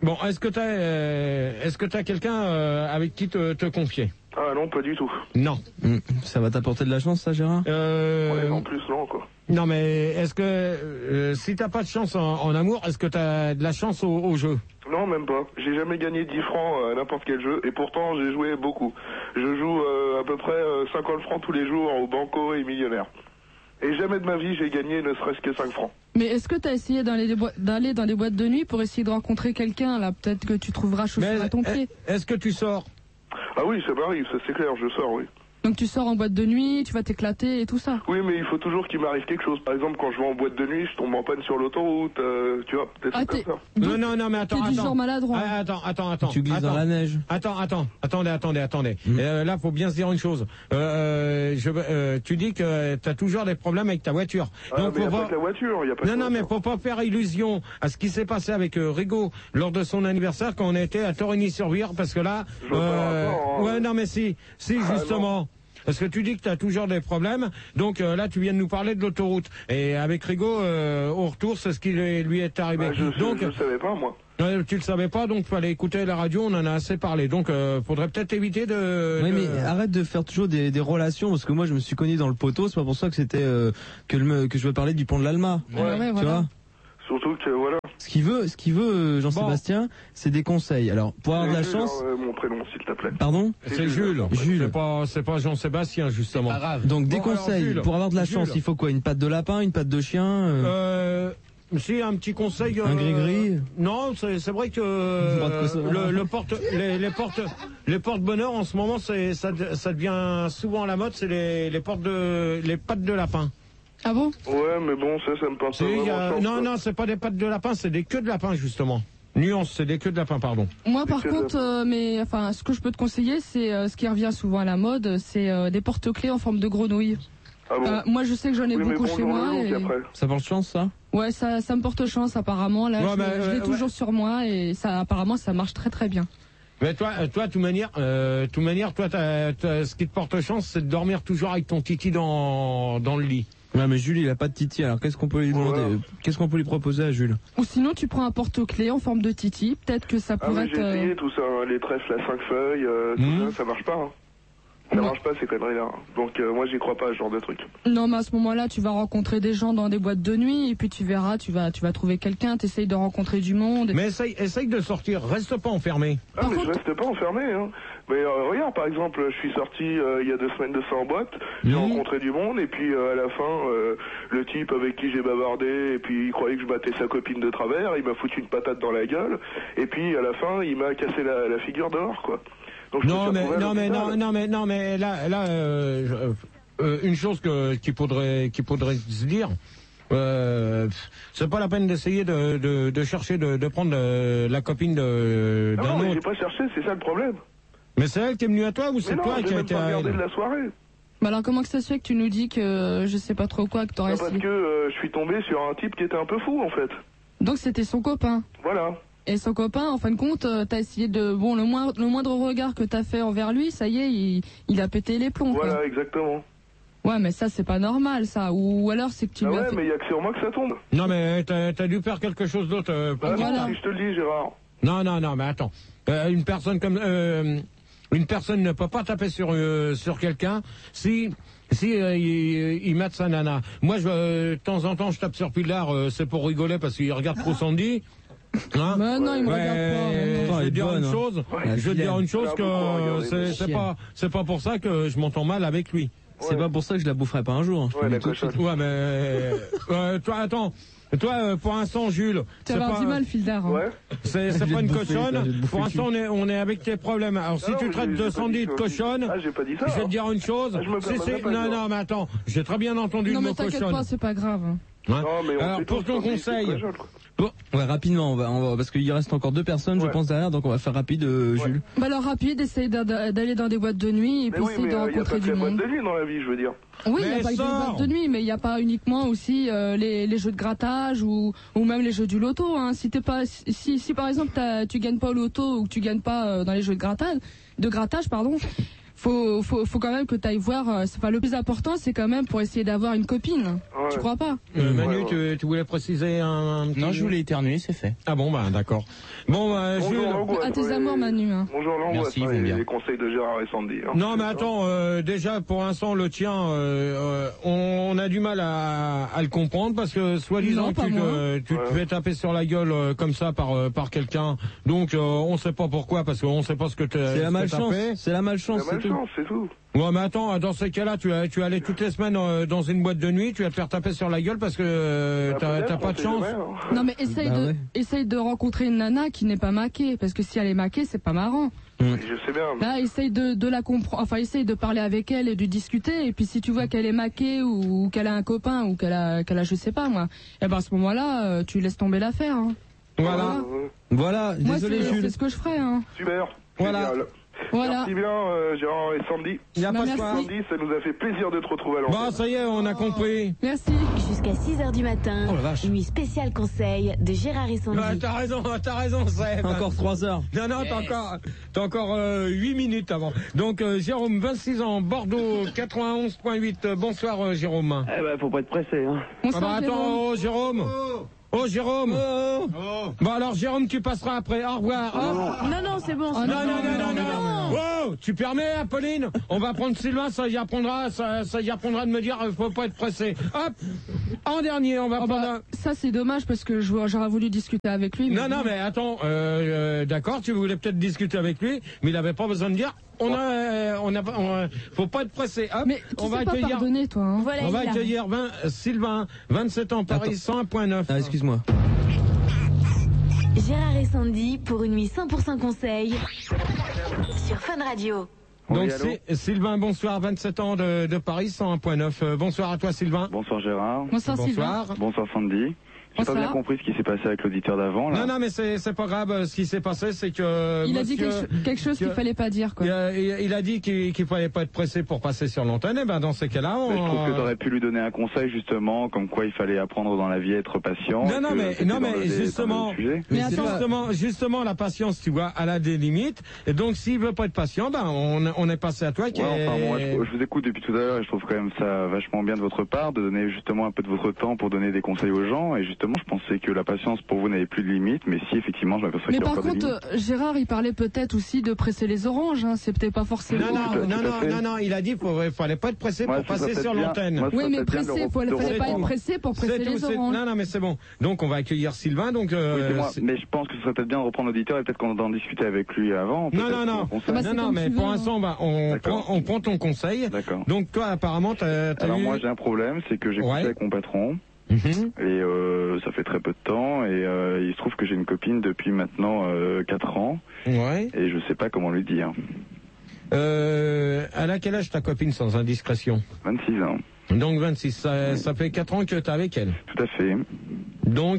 Bon, est-ce que t'as, euh, est-ce que t'as quelqu'un euh, avec qui te, te confier? Ah non, pas du tout. Non. Mmh. Ça va t'apporter de la chance, ça, Gérard? Euh... Ouais, en plus, non, quoi. Non, mais est-ce que euh, si t'as pas de chance en, en amour, est-ce que t'as de la chance au, au jeu? Non, même pas. J'ai jamais gagné dix francs à n'importe quel jeu, et pourtant j'ai joué beaucoup. Je joue euh, à peu près euh, cinquante francs tous les jours au banco et millionnaire. Et jamais de ma vie j'ai gagné ne serait-ce que cinq francs. Mais est-ce que tu as essayé d'aller d'aller dans des boîtes de nuit pour essayer de rencontrer quelqu'un, là? Peut-être que tu trouveras chaussure à ton pied. Est-ce que tu sors? Ah oui, ça m'arrive, ça c'est clair, je sors, oui. Donc tu sors en boîte de nuit, tu vas t'éclater et tout ça? Oui, mais il faut toujours qu'il m'arrive quelque chose. Par exemple, quand je vais en boîte de nuit, je tombe en panne sur l'autoroute, euh, tu vois, peut-être ah, comme ça. Non, non, non, mais attends, T'es attends. du genre maladroit. Ah, attends, attends, attends. Tu glisses attends. dans la neige. Attends, attends, attendez, attendez, attendez. Mmh. Euh, là, faut bien se dire une chose. Euh, je, euh, tu dis que t'as toujours des problèmes avec ta voiture. Ah, Donc, mais faut y a pas... pas que la voiture, y a pas Non, que la non, mais voiture. faut pas faire illusion à ce qui s'est passé avec euh, Rigaud lors de son anniversaire quand on était à Torigny-sur-Vire, parce que là, Je vois pas le rapport, hein. ouais, non, mais si, si, Ah, justement. Parce que tu dis que tu as toujours des problèmes, donc euh, là tu viens de nous parler de l'autoroute. Et avec Rigaud, euh, au retour, c'est ce qui lui est arrivé. Bah, je, donc, je, je savais pas, moi. euh, tu le savais pas, donc fallait écouter la radio, on en a assez parlé. Donc euh, faudrait peut-être éviter de... Oui, de... mais arrête de faire toujours des, des relations, parce que moi je me suis cogné dans le poteau, c'est pas pour ça que c'était euh, que, le, que je veux parler du pont de l'Alma. Ouais, ouais, tu voilà. vois. Surtout que, voilà. Ce qu'il veut, ce qu'il veut, euh, Jean-Sébastien, c'est des conseils. Alors, pour avoir de la Jules, chance... euh, mon prénom, s'il te plaît. Pardon? C'est Jules. Jules. C'est pas, c'est pas Jean-Sébastien, justement. Pas grave. Donc des Bon, alors, conseils, Jules, pour avoir de la Jules. chance, il faut quoi? Une patte de lapin, une patte de chien euh... Euh... Si, un petit conseil. Un euh, gris-gris. Non, c'est c'est vrai que Droit de euh, Kosovo. le, le porte, les, les portes, les porte-bonheur en ce moment, c'est ça, ça devient souvent à la mode, c'est les, les portes de, les pattes de lapin. Ah bon? Ouais, mais bon, ça, ça me porte pas C'est, il y a- vraiment chance, non, quoi. non, c'est pas des pattes de lapin, c'est des queues de lapin justement. Nuance, c'est des queues de lapin, pardon. Moi, par que contre, euh, mais enfin, ce que je peux te conseiller, c'est euh, ce qui revient souvent à la mode, c'est euh, des porte-clés en forme de grenouille. Ah bon? Euh, moi, je sais que j'en ai Oui, mais beaucoup bon, chez jour le moi. jour, Et... après. Ça porte chance, ça? Ouais, ça, ça me porte chance apparemment. Là, Ouais, je, bah, je l'ai ouais, toujours ouais. sur moi et ça, apparemment, ça marche très très bien. Mais toi, euh, toi, de toute manière, euh, toute manière, toi, t'as- t'as- ce qui te porte chance, c'est de dormir toujours avec ton titi dans, dans le lit. Ouais, mais Jules, il a pas de titi, alors qu'est-ce qu'on peut lui demander? Voilà. Qu'est-ce qu'on peut lui proposer à Jules? Ou sinon, tu prends un porte-clés en forme de titi. Peut-être que ça Ah, pourrait mais j'ai être. euh, essayé tout ça, hein, les trèfles à cinq feuilles, euh, tout Mhm. ça, ça marche pas. Hein. Ça Ouais. marche pas ces conneries-là. Donc euh, moi j'y crois pas à ce genre de truc. Non, mais à ce moment-là, tu vas rencontrer des gens dans des boîtes de nuit et puis tu verras, tu vas, tu vas trouver quelqu'un. T'essayes de rencontrer du monde. Mais essaye, essaye de sortir, reste pas enfermé. Ah Par mais contre- je reste pas enfermé, hein. Mais euh, regarde, par exemple, je suis sorti euh, il y a deux semaines de ça en boîte, j'ai Mhm. rencontré du monde, et puis euh, à la fin, euh, le type avec qui j'ai bavardé, et puis il croyait que je battais sa copine de travers, il m'a foutu une patate dans la gueule, et puis à la fin, il m'a cassé la, la figure dehors, quoi. Donc, je me Non suis mais, retrouvé à non mais, l'hôpital. non, non mais, non mais, là, là, euh, je- euh, une chose que, qu'il faudrait, qu'il faudrait se dire, euh, c'est pas la peine d'essayer de, de, de chercher de, de prendre euh, la copine de, Ah d'un non, mais j'ai autre. pas cherché, c'est ça le problème. Mais c'est elle qui est venue à toi ou c'est Mais non, toi j'ai qui a même été pas à regardé elle? de la soirée. Bah alors, comment que ça se fait que tu nous dis que euh, je sais pas trop quoi, que t'aurais Non, parce essayé? que euh, je suis tombé sur un type qui était un peu fou, en fait. Donc c'était son copain. Voilà. Et son copain, en fin de compte, euh, t'as essayé de... Bon, le moindre, le moindre regard que t'as fait envers lui, ça y est, il, il a pété les plombs. quoi. Voilà, exactement. Ouais, mais ça, c'est pas normal, ça. Ou, ou alors, c'est que tu Ah lui as ouais, fait... mais il y a que sur moi que ça tombe. Non mais t'as, t'as dû faire quelque chose d'autre. euh, pour- Ah Voilà. non, si je te le dis, Gérard. Non non non mais attends. Euh, une personne comme euh, une personne ne peut pas taper sur euh, sur quelqu'un si si euh, il, il mate sa nana. Moi je euh, de temps en temps je tape sur Pilar, euh, c'est pour rigoler parce qu'il regarde trop Sandy. Hein? Mais non, il me Ouais, regarde pas. je elle vais est dire bonne, une hein. chose, Ouais, je vais dire une chose Elle a beaucoup que regardé, c'est, mais c'est chienne. pas c'est pas pour ça que je m'entends mal avec lui. C'est pas pour ça que je la boufferai pas un jour. je Ouais, le dis la tout de suite. cochonne. Ouais mais euh, toi attends. Toi, euh, pour l'instant, Jules, Tu c'est vas avoir pas, du mal, Fildar. hein. Ouais. c'est, c'est Je vais pas te une bouffer, cochonne. je vais te bouffer Pour le l'instant, on est, on est avec tes problèmes. Alors, si Ah non, tu mais traites j'ai- de j'ai pas Sandy dit de ça. cochonne, Ah, j'ai pas dit ça. je vais te dire une chose. Ah, je me Si, permets si, pas, non, Gérard. non, mais attends, j'ai très bien entendu Non, le mais mot t'inquiète cochonne. pas, c'est pas grave. Hein Non, mais on Alors, sait pour tous ton quand il- c'est conseil, cochonne, quoi. pour- Ouais, rapidement, on va, on va, parce qu'il reste encore deux personnes, je Ouais. pense, derrière, donc on va faire rapide, euh, Ouais. Jules. Bah alors, rapide, essaye d'a- d'a- d'aller dans des boîtes de nuit et Mais puis oui, essaye mais de il n'y a pas rencontrer que du la boîte monde. de nuit dans la vie, je veux dire. Oui, il n'y Mais a pas que des sors. boîtes de nuit, mais il n'y a pas uniquement aussi euh, les, les jeux de grattage ou, ou même les jeux du loto. Hein. Si, t'es pas, si, si par exemple t'as- tu gagnes pas au loto ou que tu gagnes pas euh, dans les jeux de grattage, de grattage pardon, faut, faut, faut quand même que tu ailles voir. euh, c'est- Enfin, le plus important, c'est quand même pour essayer d'avoir une copine. Ouais. Tu crois pas? Euh, Manu, Ouais, ouais. Tu, tu voulais préciser un, un petit... Non, je voulais éternuer, c'est fait. Ah bon, bah d'accord. Bon, bah, Bonjour, Jules... l'angoisse, À tes ouais. amours, Manu. Hein. Bonjour l'angoisse, Merci, ils ouais, vont bien. les conseils de Gérard et Sandy. hein. Non, mais C'est ça. attends, euh, déjà, pour l'instant, le tien, euh, euh, on, on a du mal à, à le comprendre parce que, soi-disant, Non, pas tu, moi. te, tu te Ouais. fais taper sur la gueule euh, comme ça par, euh, par quelqu'un. Donc, euh, on sait pas pourquoi, parce qu'on sait pas ce que tu C'est la malchance. tapé. C'est la malchance, La c'est tout. malchance, c'est tout. Ouais, mais attends, dans ces cas-là, tu, as- tu allais toutes les semaines euh, dans une boîte de nuit, tu vas te faire taper sur la gueule parce que euh, Bah, t'as peut-être, t'as pas on de sait chance. jamais, hein. Non, mais essaye, Bah de, ouais. essaye de rencontrer une nana qui n'est pas maquée. Parce que si elle est maquée, c'est pas marrant. Je sais bien. Là, essaye de, de la comprendre. Enfin, essaye de parler avec elle et de discuter. Et puis, si tu vois qu'elle est maquée ou, ou qu'elle a un copain ou qu'elle a, qu'elle a, je sais pas moi, et ben à ce moment-là, euh, tu laisses tomber l'affaire. Hein. Voilà. Ouais, ouais. Voilà, Moi, désolé c'est Jules. c'est ce que je ferais. Hein. Super. Voilà. Génial. Voilà. Merci bien, euh, Gérard et Sandy. Il n'y a Bah, pas de merci. choix. Sandy, ça nous a fait plaisir de te retrouver à l'antenne. Bon, ça y est, on a compris. Merci. Jusqu'à six heures du matin, Oh la vache. nuit spéciale conseil de Gérard et Sandy. Ouais, t'as raison, t'as raison, Seb. Encore trois heures. Non, non, t'as encore, t'as encore euh, huit minutes avant. Donc, euh, Jérôme, vingt-six ans, Bordeaux, quatre-vingt-onze virgule huit. Euh, Bonsoir, euh, Jérôme. Eh ben, faut pas être pressé, hein. Ah Bonsoir, bah Jérôme. attends, oh, Jérôme. Oh, Jérôme. Bon, alors, Jérôme, tu passeras après. Au revoir. Hop. Non, non, c'est bon. Oh, c'est Non, bon. non, non, non, non, non. Wow, tu permets, Apolline? On va prendre Sylvain, ça y apprendra, ça, ça y apprendra de me dire, euh, faut pas être pressé. Hop. En dernier, on va Oh, prendre bah, un... ça, c'est dommage parce que je- j'aurais voulu discuter avec lui. mais Non, non, mais attends, euh, euh, d'accord, tu voulais peut-être discuter avec lui, mais il avait pas besoin de dire. On a, euh, on a, on, faut pas être pressé. Hop, Mais tu on va sais pas accueillir, pardonner, toi. Hein. Voilà, on va il a- accueillir vingt, euh, Sylvain, vingt-sept ans, Paris, Attends. cent un virgule neuf. Ah, excuse-moi. Gérard et Sandy pour une nuit cent pour cent conseil sur Fun Radio. Donc, Oui, allô c'est- Sylvain, bonsoir, vingt-sept ans de, de Paris, cent un virgule neuf. Euh, bonsoir à toi, Sylvain. Bonsoir Gérard. Bonsoir, Sylvain. Bonsoir. Bonsoir Sandy. J'ai pas Bonsoir. bien compris ce qui s'est passé avec l'auditeur d'avant là. Non, non, mais c'est c'est pas grave. euh, Ce qui s'est passé, c'est que Il a dit monsieur- quelque, cho- quelque chose qu'il que- fallait pas dire, quoi. il a, il- il a dit qu'il qu'il fallait pas être pressé pour passer sur l'antenne. Et ben dans ces cas-là, on. Mais je trouve que t'aurais pu lui donner un conseil justement, comme quoi il fallait apprendre dans la vie à être patient. Non, et non, que mais- c'était non, dans mais le- dans le justement- sujet. Mais Mais attends. justement, justement, la patience, tu vois, elle a des limites. Et donc, s'il veut pas être patient, ben, on, on est passé à toi. Qui Ouais, est... enfin, bon, moi, je, je vous écoute depuis tout à l'heure et je trouve quand même ça vachement bien de votre part de donner justement un peu de votre temps pour donner des conseils aux gens. Et justement, je pensais que la patience pour vous n'avait plus de limites, mais si effectivement, je m'aperçois Mais qu'il y a par encore des contre, limites. euh, Gérard, il parlait peut-être aussi de presser les oranges. Hein. C'est peut-être pas forcément. Non, non, Tout à- non, tout à non, fait. non, non, il a dit qu'il fallait pas être pressé Moi, pour ce serait passer peut-être sur bien- l'antenne. moi, ce Oui, serait mais peut-être bien de pressé, re- faut, de fallait pas être reprendre. pressé pour presser C'est tout, les c'est- oranges. non, non, mais c'est bon. Donc, on va accueillir Sylvain. Donc, euh, Oui, c'est moi. c'est- Mais je pense que ce serait peut-être bien de reprendre l'auditeur et peut-être qu'on en discuter avec lui avant. non, peut-être, non, non, qu'on conseille. Ah bah, non, c'est non, comme mais tu pour veux, l'instant, bah, on D'accord. prend, on prend ton conseil. D'accord. Donc, toi, apparemment, t'as, t'as Alors eu... moi j'ai un problème, c'est que j'ai couché Ouais. avec mon patron Mhm. et euh, ça fait très peu de temps et euh, il se trouve que j'ai une copine depuis maintenant euh, quatre ans Ouais. et je sais pas comment lui dire. Euh, elle a quel âge ta copine sans indiscrétion? vingt-six ans. Donc vingt-six, ça, ça fait quatre ans que tu es avec elle. Tout à fait. Donc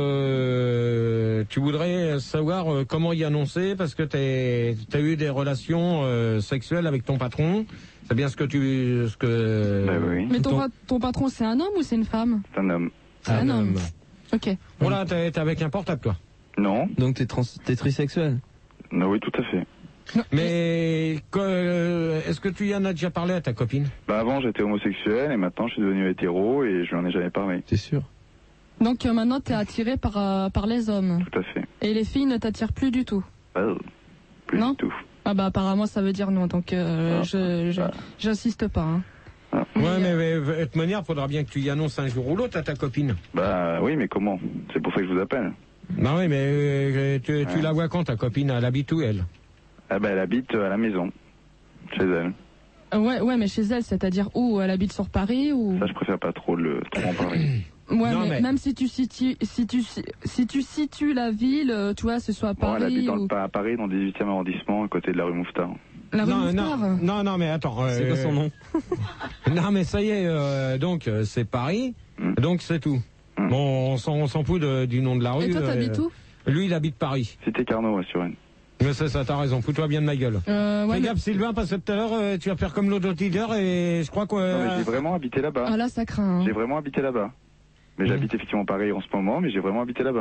euh, tu voudrais savoir euh, comment y annoncer parce que tu as eu des relations euh, sexuelles avec ton patron. C'est bien ce que tu... Ce que... Bah oui. Mais ton, Ton- pa- ton patron, c'est un homme ou c'est une femme? C'est un homme. C'est un homme. Ok. Voilà, t'es t'es avec un portable, toi. Non. Donc t'es trans... t'es trisexuel. Non, oui, tout à fait. Mais que- euh, est-ce que tu y en as déjà parlé à ta copine? Bah avant j'étais homosexuel et maintenant je suis devenu hétéro et je lui en ai jamais parlé. T'es sûr? Donc euh, maintenant, t'es attiré par, euh, par les hommes. Tout à fait. Et les filles ne t'attirent plus du tout. Oh, plus Non. du tout. Ah bah apparemment, ça veut dire non. Donc euh, Ah. je je- Ah. j'insiste pas. Hein. Ah. Mais, Ouais, mais, euh, mais de toute manière, faudra bien que tu y annonces un jour ou l'autre à ta copine. Bah oui, mais comment? C'est pour ça que je vous appelle. Bah oui, mais euh, tu, tu Ouais. la vois quand ta copine? Elle habite où, elle? Ah bah elle habite à la maison, chez elle. euh, ouais, ouais, mais chez elle, c'est-à-dire où? Elle habite sur Paris ou? Ça je préfère pas trop le trop en parler. Ouais, Non, mais, mais- même si tu situes, si tu si tu situes la ville, euh, tu vois, ce soit à Bon, elle Paris habite dans ou le, à Paris, dans le dix-huitième arrondissement, à côté de la rue Mouffetard. la rue non, Mouffetard. non, non, non, mais attends. C'est euh, quoi son nom? Non, mais ça y est, euh, donc euh, c'est Paris, Mm. donc c'est tout. Mm. Bon, on s'en on s'en fout de- du nom de la rue. Et toi, t'habites euh, où? Lui, il habite Paris. C'était Carnot, ouais, sur Rennes. Mais c'est ça, t'as raison, fous-toi bien de ma gueule. Euh, ouais, Fais mais- gaffe, Sylvain, parce que tout à l'heure, euh, tu vas faire comme l'autre leader et je crois que... Non, mais euh, j'ai vraiment habité là-bas. Ah là, ça craint. Hein. J'ai vraiment habité là-bas. Mais Mm. j'habite effectivement Paris en ce moment, mais j'ai vraiment habité là-bas.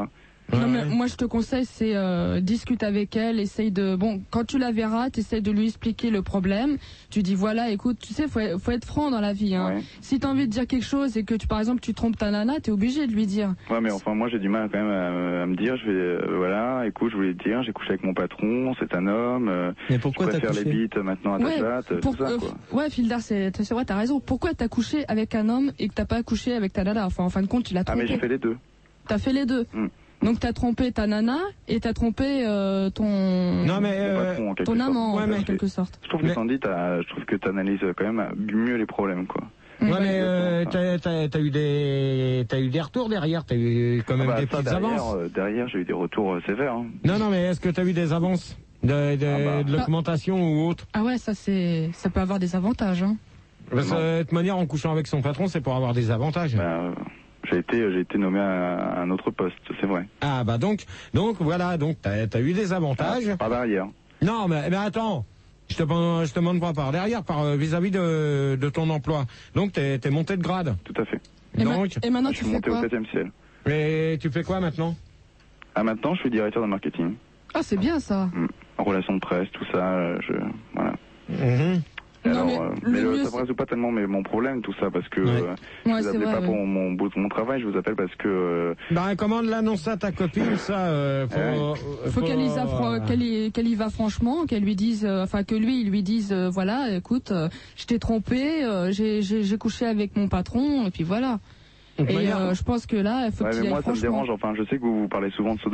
Non, mais moi je te conseille, c'est euh, discute avec elle, essaye de bon quand tu la verras, t'essayes de lui expliquer le problème. Tu dis voilà, écoute, tu sais, faut faut être franc dans la vie. Hein. Ouais. Si t'as envie de dire quelque chose et que tu par exemple tu trompes ta nana, t'es obligé de lui dire. Ouais, mais enfin moi j'ai du mal quand même à, à me dire, je vais euh, voilà, écoute, je voulais te dire, j'ai couché avec mon patron, c'est un homme. Euh, mais pourquoi je t'as préfère couché les bites maintenant à ta Ouais, chatte, pour, tout ça euh, quoi. ouais, Fildar, c'est c'est vrai, t'as raison. Pourquoi t'as couché avec un homme et que t'as pas couché avec ta nana? Enfin, en fin de compte, tu l'as Ah trompé. mais j'ai fait les deux. T'as fait les deux. Mm. Donc t'as trompé ta nana et t'as trompé euh, ton Non mais Mon euh, patron, en quelque ton sorte. amant Ouais, en mais- quelque sorte. Je trouve que Mais- Sandy, t'as- je trouve que t'analyses quand même mieux les problèmes quoi. ouais, Mm. mais euh, t'as, t'as, t'as eu des t'as eu des retours derrière, t'as eu quand même Ah bah, des ça, petites derrière, avances. euh, derrière j'ai eu des retours euh, sévères. Hein. Non non, mais est-ce que t'as eu des avances de de, Ah bah. de l'augmentation ou autre? Ah ouais, ça c'est ça peut avoir des avantages. Hein. Parce que Non. de toute manière, en couchant avec son patron, c'est pour avoir des avantages. Bah, euh, j'ai été j'ai été nommé à, à un autre poste, c'est vrai. Ah bah donc donc voilà, donc t'as as eu des avantages. Par derrière. Non mais, mais attends, je te demande- je te demande pas par derrière, par euh, vis-à-vis de, de ton emploi. Donc t'es t'es monté de grade. Tout à fait. Et, ma- Donc et maintenant Je tu suis fais monté au quoi? septième ciel. et tu fais quoi maintenant? Ah maintenant je suis directeur de marketing. Ah c'est bien ça. Mm. En relations de presse, tout ça, euh, je voilà. Mhm. Non, Alors, mais euh, le mais le- mieux, ça ne résout pas tellement mais mon problème, tout ça, parce que Ouais. euh, je Ouais, vous c'est appelez vrai, pas ouais. pour mon, mon, mon travail, je vous appelle parce que euh, Bah comment l'annoncer à ta copine, ça euh, faut, Ouais. euh, Faut qu'elle y, va fran- euh, qu'elle y, qu'elle y va franchement, qu'elle lui dise, euh, enfin que lui, il lui dise, euh, voilà, écoute, euh, je t'ai trompé, euh, j'ai j'ai j'ai couché avec mon patron, et puis voilà. de Et manière- euh, je pense que là, il faut ouais, qu'il y mais aille moi ça me franchement. dérange. Enfin, je sais que vous, vous parlez souvent de